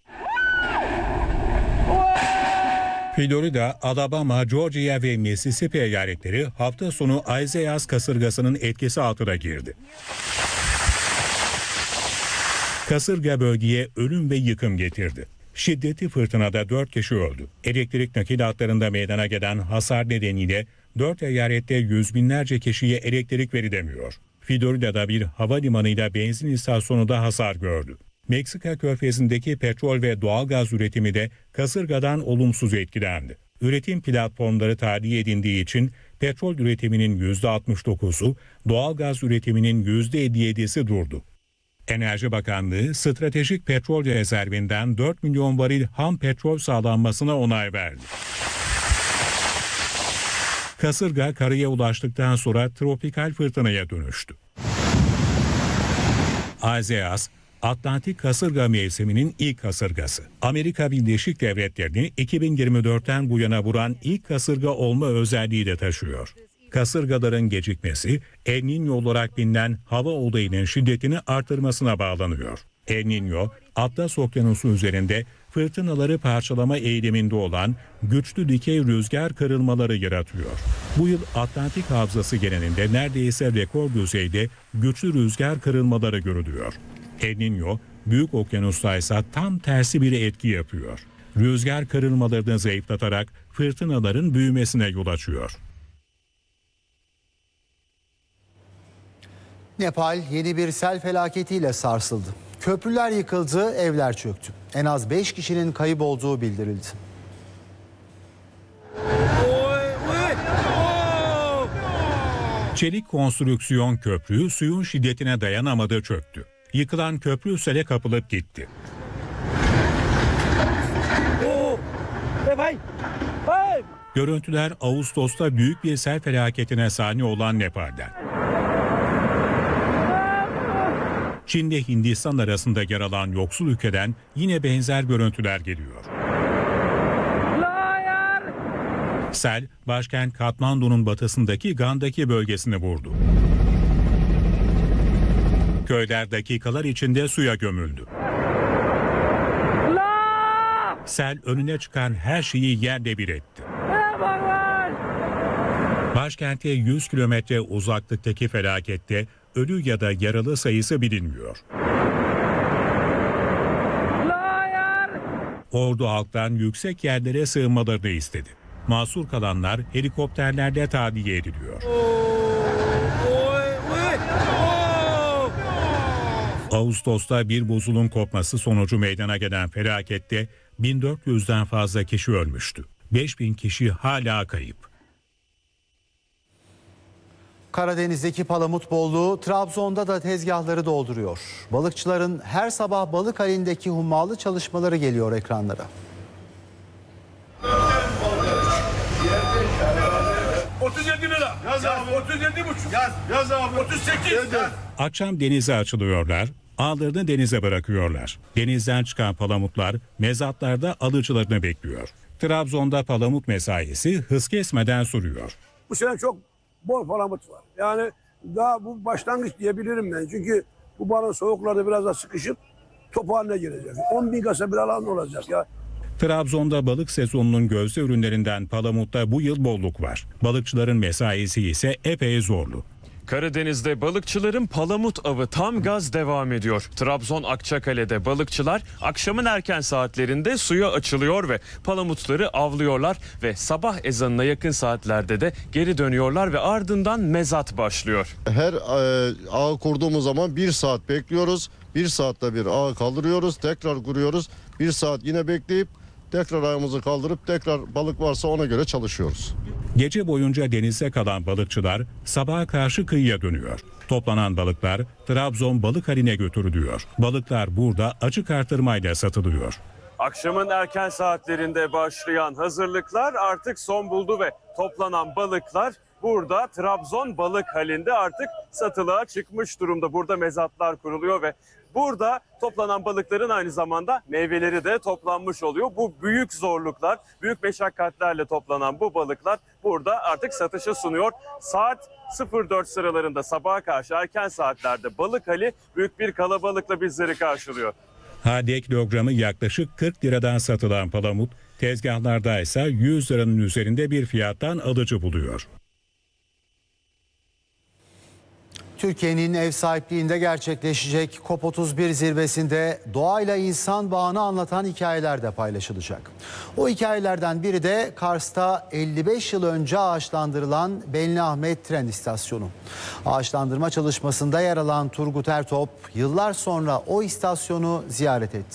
Florida, Alabama, Georgia ve Mississippi eyaletleri hafta sonu Isaias kasırgasının etkisi altına girdi. Kasırga bölgeye ölüm ve yıkım getirdi. Şiddetli fırtınada 4 kişi öldü. Elektrik nakil hatlarında meydana gelen hasar nedeniyle 4 eyalette yüz binlerce kişiye elektrik verilemiyor. Florida'da bir havalimanıyla benzin istasyonu da hasar gördü. Meksika Körfezi'ndeki petrol ve doğalgaz üretimi de kasırgadan olumsuz etkilendi. Üretim platformları tahliye edildiği için petrol üretiminin %69'u, doğalgaz üretiminin %57'si durdu. Enerji Bakanlığı stratejik petrol rezervinden 4 milyon varil ham petrol sağlanmasına onay verdi. Kasırga karaya ulaştıktan sonra tropikal fırtınaya dönüştü. Isaias, Atlantik kasırga mevsiminin ilk kasırgası. Amerika Birleşik Devletleri'ni 2024'ten bu yana vuran ilk kasırga olma özelliği de taşıyor. Kasırgaların gecikmesi, El Niño olarak bilinen hava olayının şiddetini artırmasına bağlanıyor. El Niño, Atlas Okyanusu üzerinde fırtınaları parçalama eğiliminde olan güçlü dikey rüzgar kırılmaları yaratıyor. Bu yıl Atlantik Havzası genelinde neredeyse rekor düzeyde güçlü rüzgar kırılmaları görülüyor. El Niño, Büyük Okyanus'ta ise tam tersi bir etki yapıyor. Rüzgar kırılmalarını zayıflatarak fırtınaların büyümesine yol açıyor. Nepal yeni bir sel felaketiyle sarsıldı. Köprüler yıkıldı, evler çöktü. En az 5 kişinin kayıp olduğu bildirildi. Çelik konstrüksiyon köprü suyun şiddetine dayanamadı, çöktü. Yıkılan köprü sele kapılıp gitti. Görüntüler Ağustos'ta büyük bir sel felaketine sahne olan Nepal'den. Çin ile Hindistan arasında yer alan yoksul ülkeden yine benzer görüntüler geliyor. Sel, başkent Katmandu'nun batısındaki Gandaki bölgesini vurdu. Köyler dakikalar içinde suya gömüldü. Sel önüne çıkan her şeyi yerle bir etti. Başkente 100 kilometre uzaklıktaki felakette ölü ya da yaralı sayısı bilinmiyor. Ordu halktan yüksek yerlere sığınmalarını istedi. Mahsur kalanlar helikopterlerle tahliye ediliyor. Ağustos'ta bir buzulun kopması sonucu meydana gelen felakette 1400'den fazla kişi ölmüştü. 5000 kişi hala kayıp. Karadeniz'deki palamut bolluğu Trabzon'da da tezgahları dolduruyor. Balıkçıların her sabah balık halindeki hummalı çalışmaları geliyor ekranlara. 37 lira. Yaz abi. 37,5. Yaz abi. 38. Yaz. Akşam denize açılıyorlar, ağlarını denize bırakıyorlar. Denizden çıkan palamutlar mezatlarda alıcılarını bekliyor. Trabzon'da palamut mesaisi hız kesmeden sürüyor. Bu sene çok bol palamut var. Yani daha bu başlangıç diyebilirim ben. Çünkü bu balon soğuklarda biraz da sıkışıp top haline gelecek. 10 bin kasa bir alan olacak ya. Trabzon'da balık sezonunun gözde ürünlerinden palamutta bu yıl bolluk var. Balıkçıların mesaisi ise epey zorlu. Karadeniz'de balıkçıların palamut avı tam gaz devam ediyor. Trabzon Akçakale'de balıkçılar akşamın erken saatlerinde suya açılıyor ve palamutları avlıyorlar ve sabah ezanına yakın saatlerde de geri dönüyorlar ve ardından mezat başlıyor. Her ağ kurduğumuz zaman 1 saat bekliyoruz. 1 saatte bir ağı kaldırıyoruz, tekrar kuruyoruz. 1 saat yine bekleyip tekrar ayağımızı kaldırıp tekrar balık varsa ona göre çalışıyoruz. Gece boyunca denizde kalan balıkçılar sabaha karşı kıyıya dönüyor. Toplanan balıklar Trabzon balık haline götürülüyor. Balıklar burada açık artırmayla satılıyor. Akşamın erken saatlerinde başlayan hazırlıklar artık son buldu ve toplanan balıklar burada Trabzon balık halinde artık satılığa çıkmış durumda. Burada mezatlar kuruluyor ve burada toplanan balıkların aynı zamanda meyveleri de toplanmış oluyor. Bu büyük zorluklar, büyük meşakkatlerle toplanan bu balıklar burada artık satışa sunuyor. Saat 04 sıralarında sabaha karşı erken saatlerde balık hali büyük bir kalabalıkla bizleri karşılıyor. HD kilogramı yaklaşık 40 liradan satılan palamut, tezgahlarda ise 100 liranın üzerinde bir fiyattan alıcı buluyor. Türkiye'nin ev sahipliğinde gerçekleşecek COP31 zirvesinde doğayla insan bağını anlatan hikayeler de paylaşılacak. O hikayelerden biri de Kars'ta 55 yıl önce ağaçlandırılan Benliahmet Tren İstasyonu. Ağaçlandırma çalışmasında yer alan Turgut Ertop yıllar sonra o istasyonu ziyaret etti.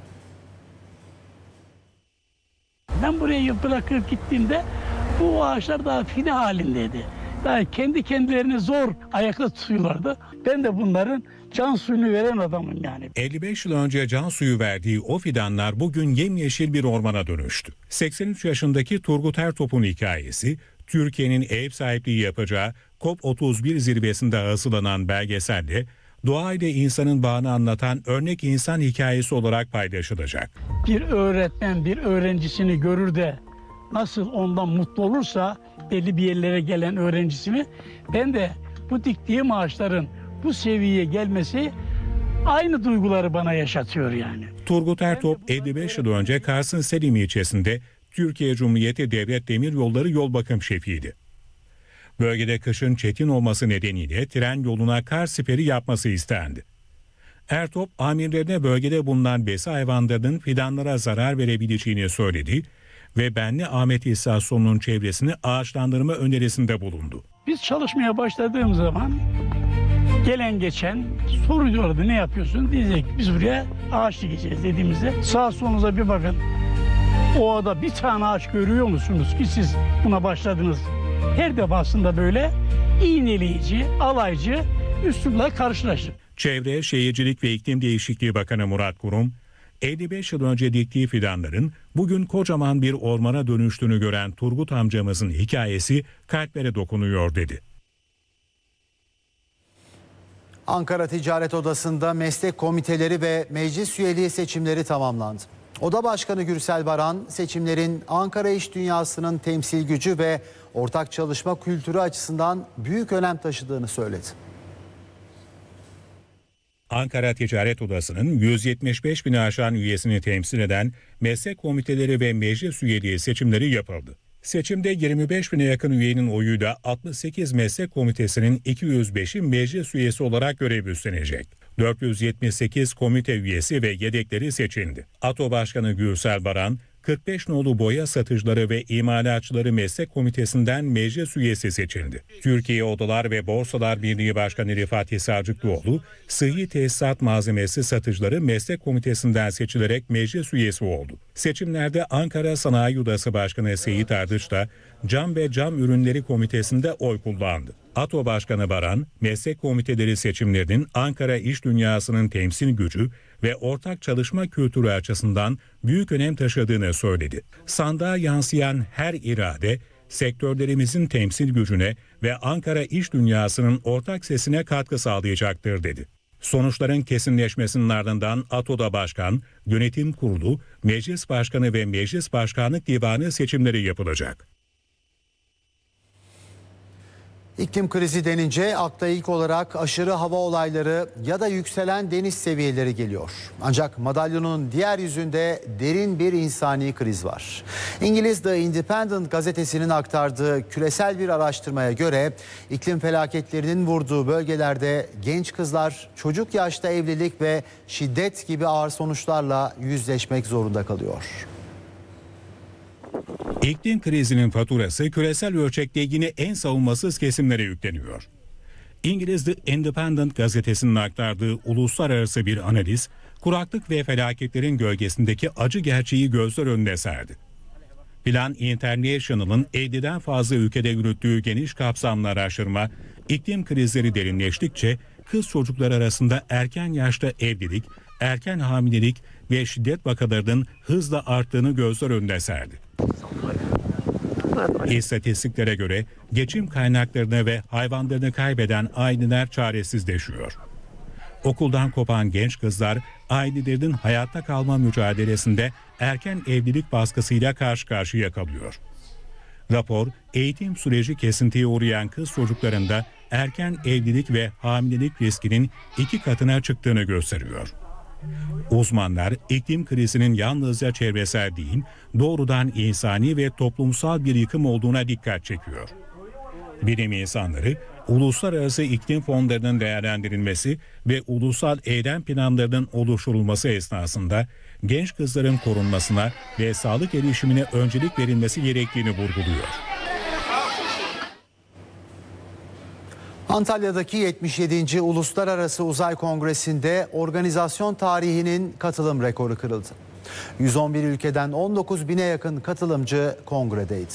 Ben buraya bırakıp gittiğimde bu ağaçlar daha fide halindeydi. Daha kendi kendilerini zor ayakta tutuyorlardı. Ben de bunların can suyunu veren adamım yani. 55 yıl önce can suyu verdiği o fidanlar bugün yemyeşil bir ormana dönüştü. 83 yaşındaki Turgut Ertop'un hikayesi, Türkiye'nin ev sahipliği yapacağı COP31 zirvesinde hazırlanan belgeselde doğayla insanın bağını anlatan örnek insan hikayesi olarak paylaşılacak. Bir öğretmen bir öğrencisini görür de nasıl ondan mutlu olursa belli bir yerlere gelen öğrencisini, ben de bu diktiğim ağaçların bu seviyeye gelmesi aynı duyguları bana yaşatıyor yani. Turgut Ertop 55 yıl önce Kars'ın Selim ilçesinde Türkiye Cumhuriyeti Devlet Demiryolları yol bakım şefiydi. Bölgede kışın çetin olması nedeniyle tren yoluna kar siperi yapması istendi. Ertop amirlerine bölgede bulunan besi hayvanlarının fidanlara zarar verebileceğini söyledi ve Benliahmet İstasyonu'nun çevresini ağaçlandırma önerisinde bulundu. Biz çalışmaya başladığım zaman gelen geçen soruyordu, ne yapıyorsun? Diyecek biz buraya ağaç dikeceğiz dediğimizde sağa solunuza bir bakın. Ovada bir tane ağaç görüyor musunuz ki siz buna başladınız? Her defasında böyle iğneleyici, alaycı üslupla karşılaştık. Çevre, Şehircilik ve İklim Değişikliği Bakanı Murat Kurum, 55 yıl önce diktiği fidanların bugün kocaman bir ormana dönüştüğünü gören Turgut amcamızın hikayesi kalplere dokunuyor dedi. Ankara Ticaret Odası'nda meslek komiteleri ve meclis üyeliği seçimleri tamamlandı. Oda Başkanı Gürsel Baran, seçimlerin Ankara iş dünyasının temsil gücü ve ortak çalışma kültürü açısından büyük önem taşıdığını söyledi. Ankara Ticaret Odası'nın 175 bini aşan üyesini temsil eden meslek komiteleri ve meclis üyeliği seçimleri yapıldı. Seçimde 25 bine yakın üyenin oyuyla 68 meslek komitesinin 205'i meclis üyesi olarak görev üstlenecek. 478 komite üyesi ve yedekleri seçildi. ATO Başkanı Gürsel Baran, 45 nolu boya satıcıları ve imalatçıları meslek komitesinden meclis üyesi seçildi. Türkiye Odalar ve Borsalar Birliği Başkanı Rifat Hisarcıklıoğlu, sıhhi tesisat malzemesi satıcıları meslek komitesinden seçilerek meclis üyesi oldu. Seçimlerde Ankara Sanayi Odası Başkanı Seyit Ardıç da Cam ve Cam Ürünleri Komitesi'nde oy kullandı. ATO Başkanı Baran, meslek komiteleri seçimlerinin Ankara iş dünyasının temsil gücü ve ortak çalışma kültürü açısından büyük önem taşıdığını söyledi. Sandığa yansıyan her irade, sektörlerimizin temsil gücüne ve Ankara iş dünyasının ortak sesine katkı sağlayacaktır dedi. Sonuçların kesinleşmesinin ardından ATO'da başkan, yönetim kurulu, meclis başkanı ve meclis başkanlık divanı seçimleri yapılacak. İklim krizi denince akla ilk olarak aşırı hava olayları ya da yükselen deniz seviyeleri geliyor. Ancak madalyonun diğer yüzünde derin bir insani kriz var. İngiliz The Independent gazetesinin aktardığı küresel bir araştırmaya göre iklim felaketlerinin vurduğu bölgelerde genç kızlar çocuk yaşta evlilik ve şiddet gibi ağır sonuçlarla yüzleşmek zorunda kalıyor. İklim krizinin faturası küresel ölçekte yine en savunmasız kesimlere yükleniyor. İngiliz The Independent gazetesinin aktardığı uluslararası bir analiz, kuraklık ve felaketlerin gölgesindeki acı gerçeği gözler önüne serdi. Plan International'ın 50'den fazla ülkede yürüttüğü geniş kapsamlı araştırma, iklim krizleri derinleştikçe kız çocuklar arasında erken yaşta evlilik, erken hamilelik ve şiddet vakalarının hızla arttığını gözler önüne serdi. İstatistiklere göre geçim kaynaklarını ve hayvanlarını kaybeden aileler çaresizleşiyor. Okuldan kopan genç kızlar ailelerinin hayatta kalma mücadelesinde erken evlilik baskısıyla karşı karşıya kalıyor. Rapor, eğitim süreci kesintiye uğrayan kız çocuklarında erken evlilik ve hamilelik riskinin 2 katına çıktığını gösteriyor. Uzmanlar iklim krizinin yalnızca çevresel değil, doğrudan insani ve toplumsal bir yıkım olduğuna dikkat çekiyor. Bilim insanları, uluslararası iklim fonlarının değerlendirilmesi ve ulusal eylem planlarının oluşturulması esnasında genç kızların korunmasına ve sağlık erişimine öncelik verilmesi gerektiğini vurguluyor. Antalya'daki 77. Uluslararası Uzay Kongresi'nde organizasyon tarihinin katılım rekoru kırıldı. 111 ülkeden 19 bine yakın katılımcı kongredeydi.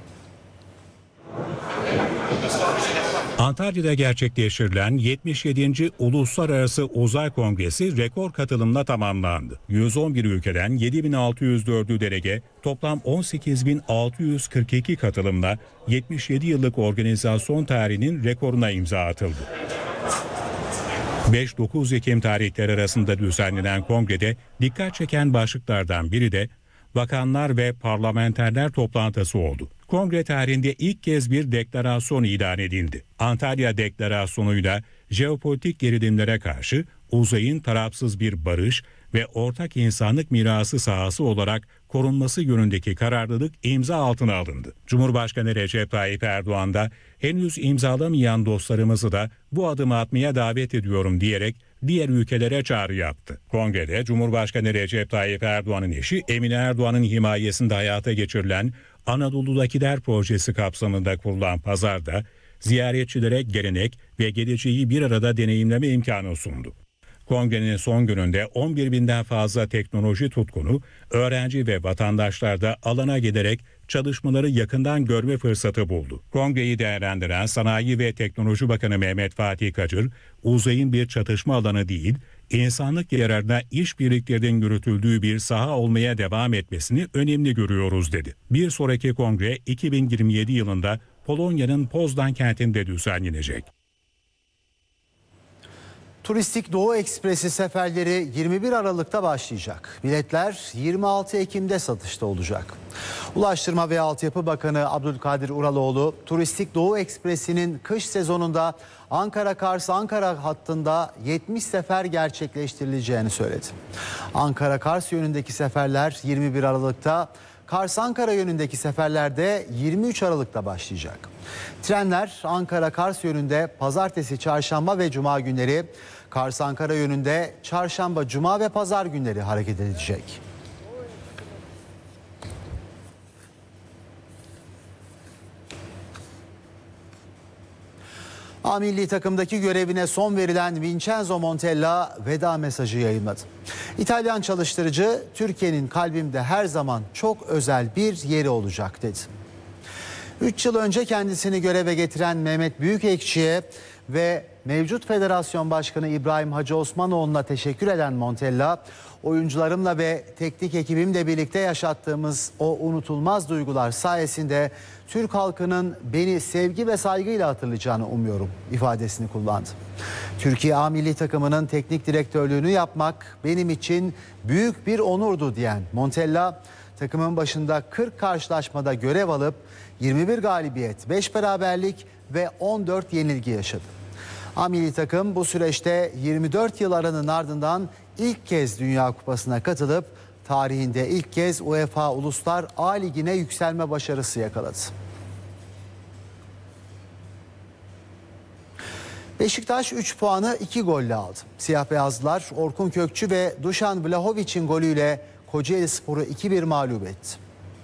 Antalya'da gerçekleştirilen 77. Uluslararası Uzay Kongresi rekor katılımla tamamlandı. 111 ülkeden 7.604'ü delege, toplam 18.642 katılımla 77 yıllık organizasyon tarihinin rekoruna imza atıldı. 5-9 Ekim tarihleri arasında düzenlenen kongrede dikkat çeken başlıklardan biri de bakanlar ve parlamenterler toplantısı oldu. Kongre tarihinde ilk kez bir deklarasyon ilan edildi. Antalya Deklarasyonu'yla jeopolitik gerilimlere karşı uzayın tarafsız bir barış ve ortak insanlık mirası sahası olarak korunması yönündeki kararlılık imza altına alındı. Cumhurbaşkanı Recep Tayyip Erdoğan da henüz imzalamayan dostlarımızı da bu adımı atmaya davet ediyorum diyerek diğer ülkelere çağrı yaptı. Kongrede Cumhurbaşkanı Recep Tayyip Erdoğan'ın eşi Emine Erdoğan'ın himayesinde hayata geçirilen Anadolu'dakiler projesi kapsamında kurulan pazarda ziyaretçilere gelenek ve geleceği bir arada deneyimleme imkanı sundu. Kongrenin son gününde 11 binden fazla teknoloji tutkunu, öğrenci ve vatandaşlar da alana giderek çalışmaları yakından görme fırsatı buldu. Kongreyi değerlendiren Sanayi ve Teknoloji Bakanı Mehmet Fatih Kacır, uzayın bir çatışma alanı değil, insanlık yararına işbirliklerinin yürütüldüğü bir saha olmaya devam etmesini önemli görüyoruz dedi. Bir sonraki kongre 2027 yılında Polonya'nın Poznan kentinde düzenlenecek. Turistik Doğu Ekspresi seferleri 21 Aralık'ta başlayacak. Biletler 26 Ekim'de satışta olacak. Ulaştırma ve Altyapı Bakanı Abdülkadir Uraloğlu, Turistik Doğu Ekspresi'nin kış sezonunda Ankara-Kars-Ankara hattında 70 sefer gerçekleştirileceğini söyledi. Ankara-Kars yönündeki seferler 21 Aralık'ta, Kars-Ankara yönündeki seferlerde 23 Aralık'ta başlayacak. Trenler Ankara-Kars yönünde pazartesi, çarşamba ve cuma günleri, Kars-Ankara yönünde çarşamba, cuma ve pazar günleri hareket edecek. A milli takımdaki görevine son verilen Vincenzo Montella veda mesajı yayınladı. İtalyan çalıştırıcı, Türkiye'nin kalbimde her zaman çok özel bir yeri olacak dedi. 3 yıl önce kendisini göreve getiren Mehmet Büyükekşi'ye ve mevcut federasyon başkanı İbrahim Hacı Osmanoğlu'na teşekkür eden Montella, oyuncularımla ve teknik ekibimle birlikte yaşattığımız o unutulmaz duygular sayesinde Türk halkının beni sevgi ve saygıyla hatırlayacağını umuyorum ifadesini kullandı. Türkiye A milli takımının teknik direktörlüğünü yapmak benim için büyük bir onurdu diyen Montella, takımın başında 40 karşılaşmada görev alıp 21 galibiyet, 5 beraberlik ve 14 yenilgi yaşadı. A milli takım bu süreçte 24 yıl aranın ardından ilk kez Dünya Kupası'na katılıp tarihinde ilk kez UEFA Uluslar A Ligi'ne yükselme başarısı yakaladı. Beşiktaş 3 puanı 2 golle aldı. Siyah beyazlılar Orkun Kökçü ve Dušan Vlahovic'in golüyle Kocaelispor'u 2-1 mağlup etti.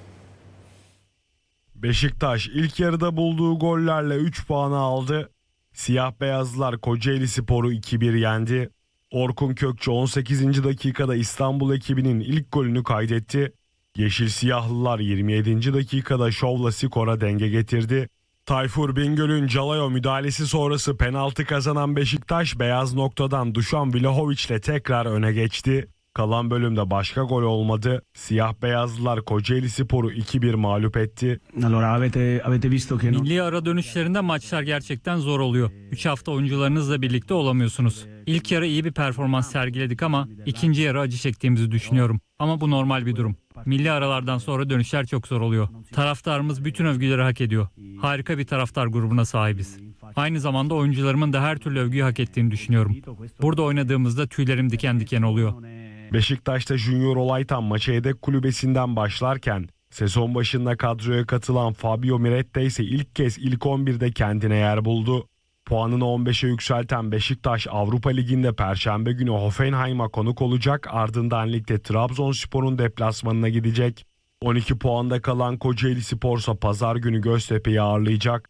Beşiktaş ilk yarıda bulduğu gollerle 3 puanı aldı. Siyah beyazlılar Kocaelispor'u 2-1 yendi. Orkun Kökçü 18. dakikada İstanbul ekibinin ilk golünü kaydetti. Yeşil siyahlılar 27. dakikada şovla skora denge getirdi. Tayfur Bingöl'ün Calayo müdahalesi sonrası penaltı kazanan Beşiktaş beyaz noktadan Dušan Vlahović'le tekrar öne geçti. Kalan bölümde başka gol olmadı. Siyah beyazlılar Kocaelispor'u 2-1 mağlup etti. Milli ara dönüşlerinde maçlar gerçekten zor oluyor. 3 hafta oyuncularınızla birlikte olamıyorsunuz. İlk yarı iyi bir performans sergiledik ama ikinci yarı acı çektiğimizi düşünüyorum. Ama bu normal bir durum. Milli aralardan sonra dönüşler çok zor oluyor. Taraftarımız bütün övgüleri hak ediyor. Harika bir taraftar grubuna sahibiz. Aynı zamanda oyuncularımın da her türlü övgüyü hak ettiğini düşünüyorum. Burada oynadığımızda tüylerim diken diken oluyor. Beşiktaş'ta Junior Olaytan maça yedek kulübesinden başlarken sezon başında kadroya katılan Fabio Miretta ise ilk kez ilk 11'de kendine yer buldu. Puanını 15'e yükselten Beşiktaş Avrupa Ligi'nde Perşembe günü Hoffenheim'a konuk olacak, ardından ligde Trabzonspor'un deplasmanına gidecek. 12 puanda kalan Kocaelispor ise Pazar günü Göztepe'yi ağırlayacak.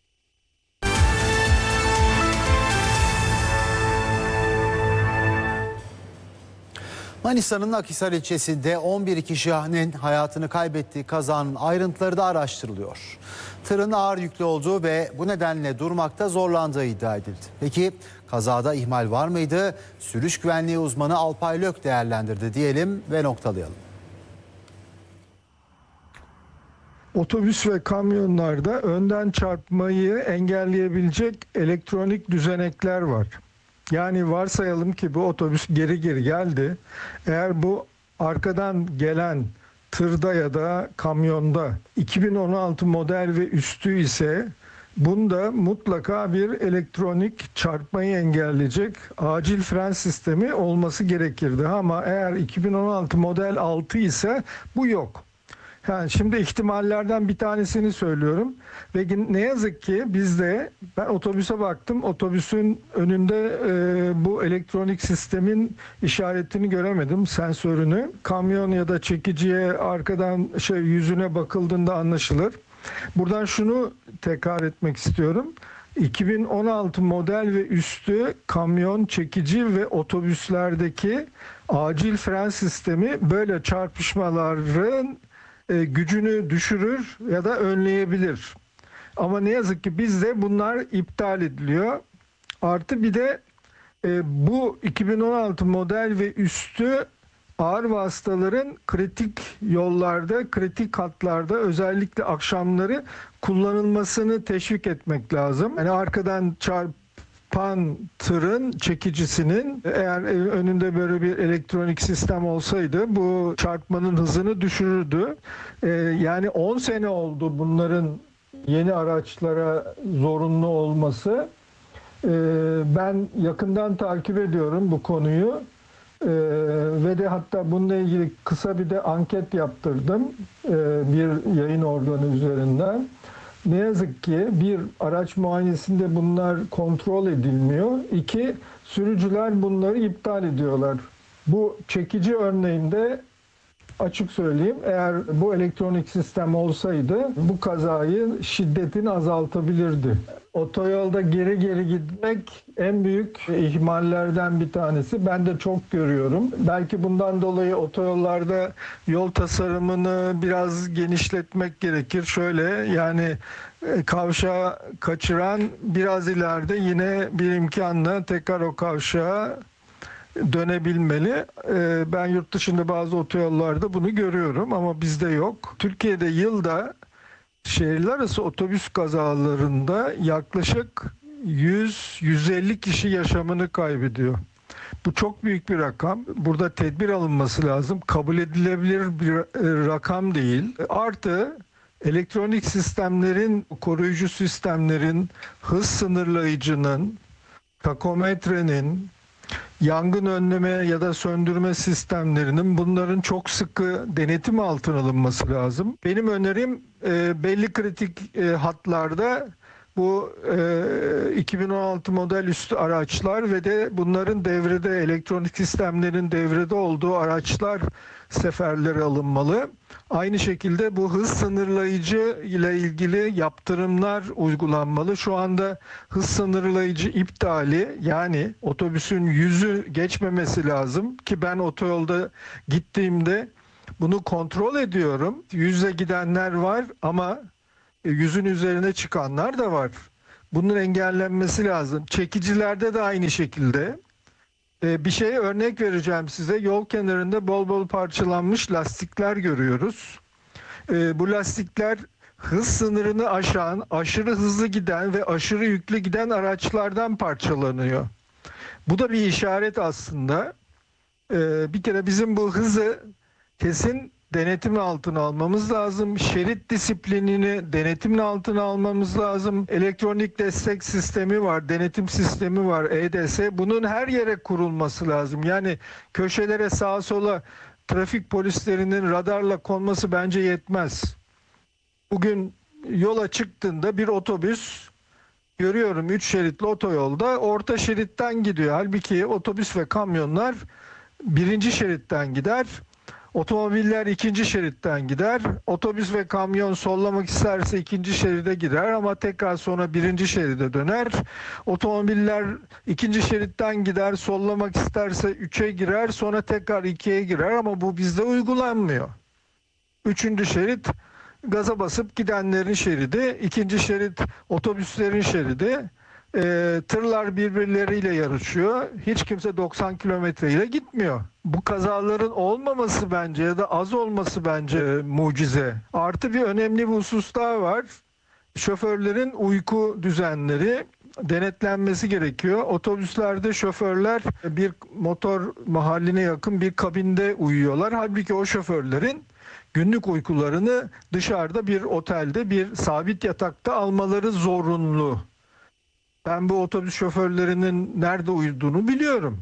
Manisa'nın Akhisar ilçesinde 11 kişinin hayatını kaybettiği kazanın ayrıntıları da araştırılıyor. Tırın ağır yüklü olduğu ve bu nedenle durmakta zorlandığı iddia edildi. Peki kazada ihmal var mıydı? Sürüş güvenliği uzmanı Alpay Lök değerlendirdi diyelim ve noktalayalım. Otobüs ve kamyonlarda önden çarpmayı engelleyebilecek elektronik düzenekler var. Yani varsayalım ki bu otobüs geri geldi. Eğer bu arkadan gelen tırda ya da kamyonda 2016 model ve üstü ise bunda mutlaka bir elektronik çarpmayı engelleyecek acil fren sistemi olması gerekirdi. Ama eğer 2016 model 6 ise bu yok. Yani şimdi ihtimallerden bir tanesini söylüyorum ve ne yazık ki bizde, ben otobüse baktım, otobüsün önünde bu elektronik sistemin işaretini göremedim, sensörünü. Kamyon ya da çekiciye arkadan yüzüne bakıldığında anlaşılır. Buradan şunu tekrar etmek istiyorum. 2016 model ve üstü kamyon, çekici ve otobüslerdeki acil fren sistemi böyle çarpışmaların gücünü düşürür ya da önleyebilir. Ama ne yazık ki bizde bunlar iptal ediliyor. Artı bir de bu 2016 model ve üstü ağır vasıtaların kritik yollarda, kritik hatlarda özellikle akşamları kullanılmasını teşvik etmek lazım. Yani arkadan çarpan tırın çekicisinin eğer önünde böyle bir elektronik sistem olsaydı bu çarpmanın hızını düşürürdü. Yani 10 sene oldu bunların yeni araçlara zorunlu olması. Ben yakından takip ediyorum bu konuyu. Ve de hatta bununla ilgili kısa bir de anket yaptırdım bir yayın organı üzerinden. Ne yazık ki bir, araç muayenesinde bunlar kontrol edilmiyor. 2, sürücüler bunları iptal ediyorlar. Bu çekici örneğinde açık söyleyeyim, eğer bu elektronik sistem olsaydı bu kazayı şiddetini azaltabilirdi. Otoyolda geri gitmek en büyük ihmallerden bir tanesi. Ben de çok görüyorum. Belki bundan dolayı otoyollarda yol tasarımını biraz genişletmek gerekir. Şöyle, yani kavşağı kaçıran biraz ileride yine bir imkanla tekrar o kavşağa dönebilmeli. Ben yurt dışında bazı otoyollarda bunu görüyorum ama bizde yok. Türkiye'de yılda şehirler arası otobüs kazalarında yaklaşık 100-150 kişi yaşamını kaybediyor. Bu çok büyük bir rakam. Burada tedbir alınması lazım. Kabul edilebilir bir rakam değil. Artı elektronik sistemlerin, koruyucu sistemlerin, hız sınırlayıcının, takometrenin, yangın önleme ya da söndürme sistemlerinin, bunların çok sıkı denetim altına alınması lazım. Benim önerim belli kritik hatlarda Bu 2016 model üstü araçlar ve de bunların devrede, elektronik sistemlerin devrede olduğu araçlar seferlere alınmalı. Aynı şekilde bu hız sınırlayıcı ile ilgili yaptırımlar uygulanmalı. Şu anda hız sınırlayıcı iptali, yani otobüsün 100'ü geçmemesi lazım ki ben otoyolda gittiğimde bunu kontrol ediyorum. 100'e gidenler var ama 100'ün üzerine çıkanlar da var. Bunun engellenmesi lazım. Çekicilerde de aynı şekilde. Bir örnek vereceğim size. Yol kenarında bol bol parçalanmış lastikler görüyoruz. Bu lastikler hız sınırını aşan, aşırı hızlı giden ve aşırı yüklü giden araçlardan parçalanıyor. Bu da bir işaret aslında. Bir kere bizim bu hızı kesin denetim altına almamız lazım. Şerit disiplinini denetimle altına almamız lazım. Elektronik destek sistemi var, denetim sistemi var, EDS. Bunun her yere kurulması lazım. Yani köşelere, sağa sola trafik polislerinin radarla konması bence yetmez. Bugün yola çıktığında bir otobüs görüyorum 3 şeritli otoyolda orta şeritten gidiyor. Halbuki otobüs ve kamyonlar 1. şeritten gider. Otomobiller 2. şeritten gider. Otobüs ve kamyon sollamak isterse 2. şeride gider ama tekrar sonra 1. şeride döner. Otomobiller 2. şeritten gider, sollamak isterse 3'e girer, sonra tekrar 2'ye girer ama bu bizde uygulanmıyor. 3. şerit gaza basıp gidenlerin şeridi, 2. şerit otobüslerin şeridi. Tırlar birbirleriyle yarışıyor. Hiç kimse 90 kilometre ile gitmiyor. Bu kazaların olmaması bence ya da az olması bence mucize. Artı bir önemli bir husus daha var. Şoförlerin uyku düzenleri denetlenmesi gerekiyor. Otobüslerde şoförler bir motor mahalline yakın bir kabinde uyuyorlar. Halbuki o şoförlerin günlük uykularını dışarıda bir otelde bir sabit yatakta almaları zorunlu. Ben bu otobüs şoförlerinin nerede uyuduğunu biliyorum.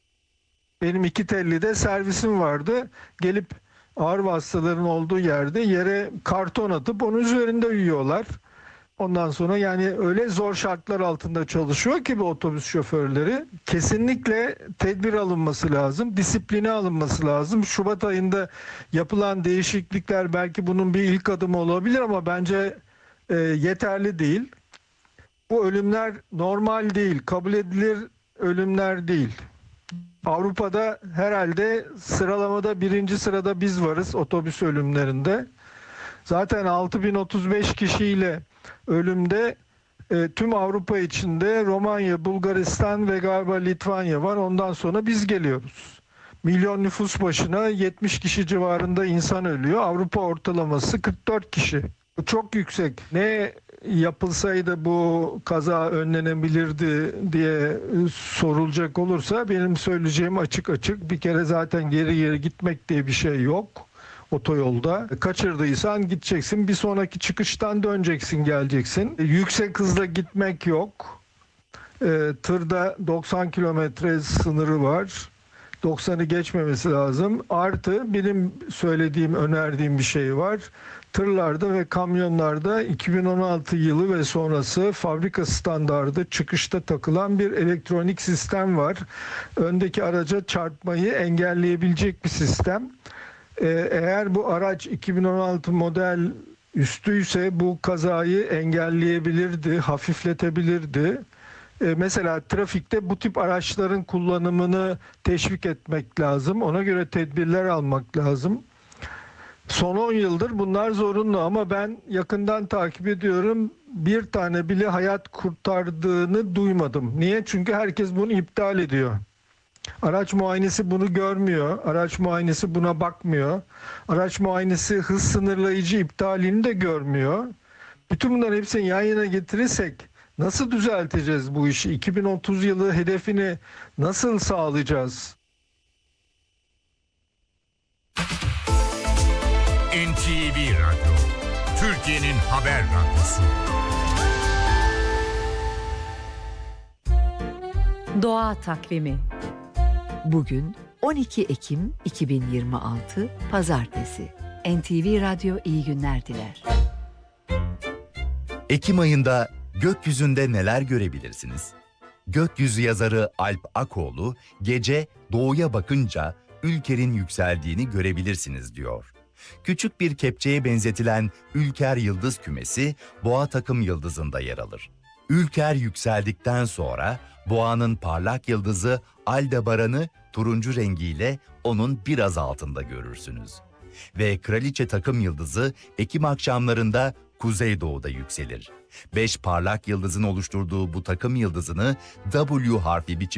Benim 2 tellide servisim vardı. Gelip ağır hastaların olduğu yerde yere karton atıp onun üzerinde uyuyorlar. Ondan sonra yani öyle zor şartlar altında çalışıyor ki bu otobüs şoförleri. Kesinlikle tedbir alınması lazım, disipline alınması lazım. Şubat ayında yapılan değişiklikler belki bunun bir ilk adımı olabilir ama bence yeterli değil. Bu ölümler normal değil, kabul edilir ölümler değil. Avrupa'da herhalde sıralamada 1. sırada biz varız otobüs ölümlerinde. Zaten 6035 kişiyle ölümde tüm Avrupa içinde Romanya, Bulgaristan ve galiba Litvanya var. Ondan sonra biz geliyoruz. Milyon nüfus başına 70 kişi civarında insan ölüyor. Avrupa ortalaması 44 kişi. Bu çok yüksek. Ne yapılsaydı bu kaza önlenebilirdi diye sorulacak olursa benim söyleyeceğim açık açık. Bir kere zaten geri gitmek diye bir şey yok otoyolda. Kaçırdıysan gideceksin, bir sonraki çıkıştan döneceksin, geleceksin. Yüksek hızla gitmek yok. Tırda 90 kilometre sınırı var. 90'ı geçmemesi lazım. Artı benim söylediğim, önerdiğim bir şey var. Tırlarda ve kamyonlarda 2016 yılı ve sonrası fabrika standardı çıkışta takılan bir elektronik sistem var. Öndeki araca çarpmayı engelleyebilecek bir sistem. Eğer bu araç 2016 model üstüyse bu kazayı engelleyebilirdi, hafifletebilirdi. Mesela trafikte bu tip araçların kullanımını teşvik etmek lazım. Ona göre tedbirler almak lazım. Son 10 yıldır bunlar zorunlu ama ben yakından takip ediyorum. Bir tane bile hayat kurtardığını duymadım. Niye? Çünkü herkes bunu iptal ediyor. Araç muayenesi bunu görmüyor. Araç muayenesi buna bakmıyor. Araç muayenesi hız sınırlayıcı iptalini de görmüyor. Bütün bunların hepsini yan yana getirirsek nasıl düzelteceğiz bu işi? 2030 yılı hedefini nasıl sağlayacağız? NTV Radyo, Türkiye'nin haber radyosu. Doğa Takvimi. Bugün 12 Ekim 2026 Pazartesi. NTV Radyo iyi günler diler. Ekim ayında Gökyüzünde neler görebilirsiniz? Gökyüzü yazarı Alp Akoğlu, gece doğuya bakınca Ülker'in yükseldiğini görebilirsiniz diyor. Küçük bir kepçeye benzetilen Ülker Yıldız Kümesi, Boğa takım yıldızında yer alır. Ülker yükseldikten sonra Boğa'nın parlak yıldızı Aldebaran'ı turuncu rengiyle onun biraz altında görürsünüz. Ve Kraliçe takım yıldızı Ekim akşamlarında kuzeydoğuda yükselir. 5 parlak yıldızın oluşturduğu bu takım yıldızını W harfi biçiminde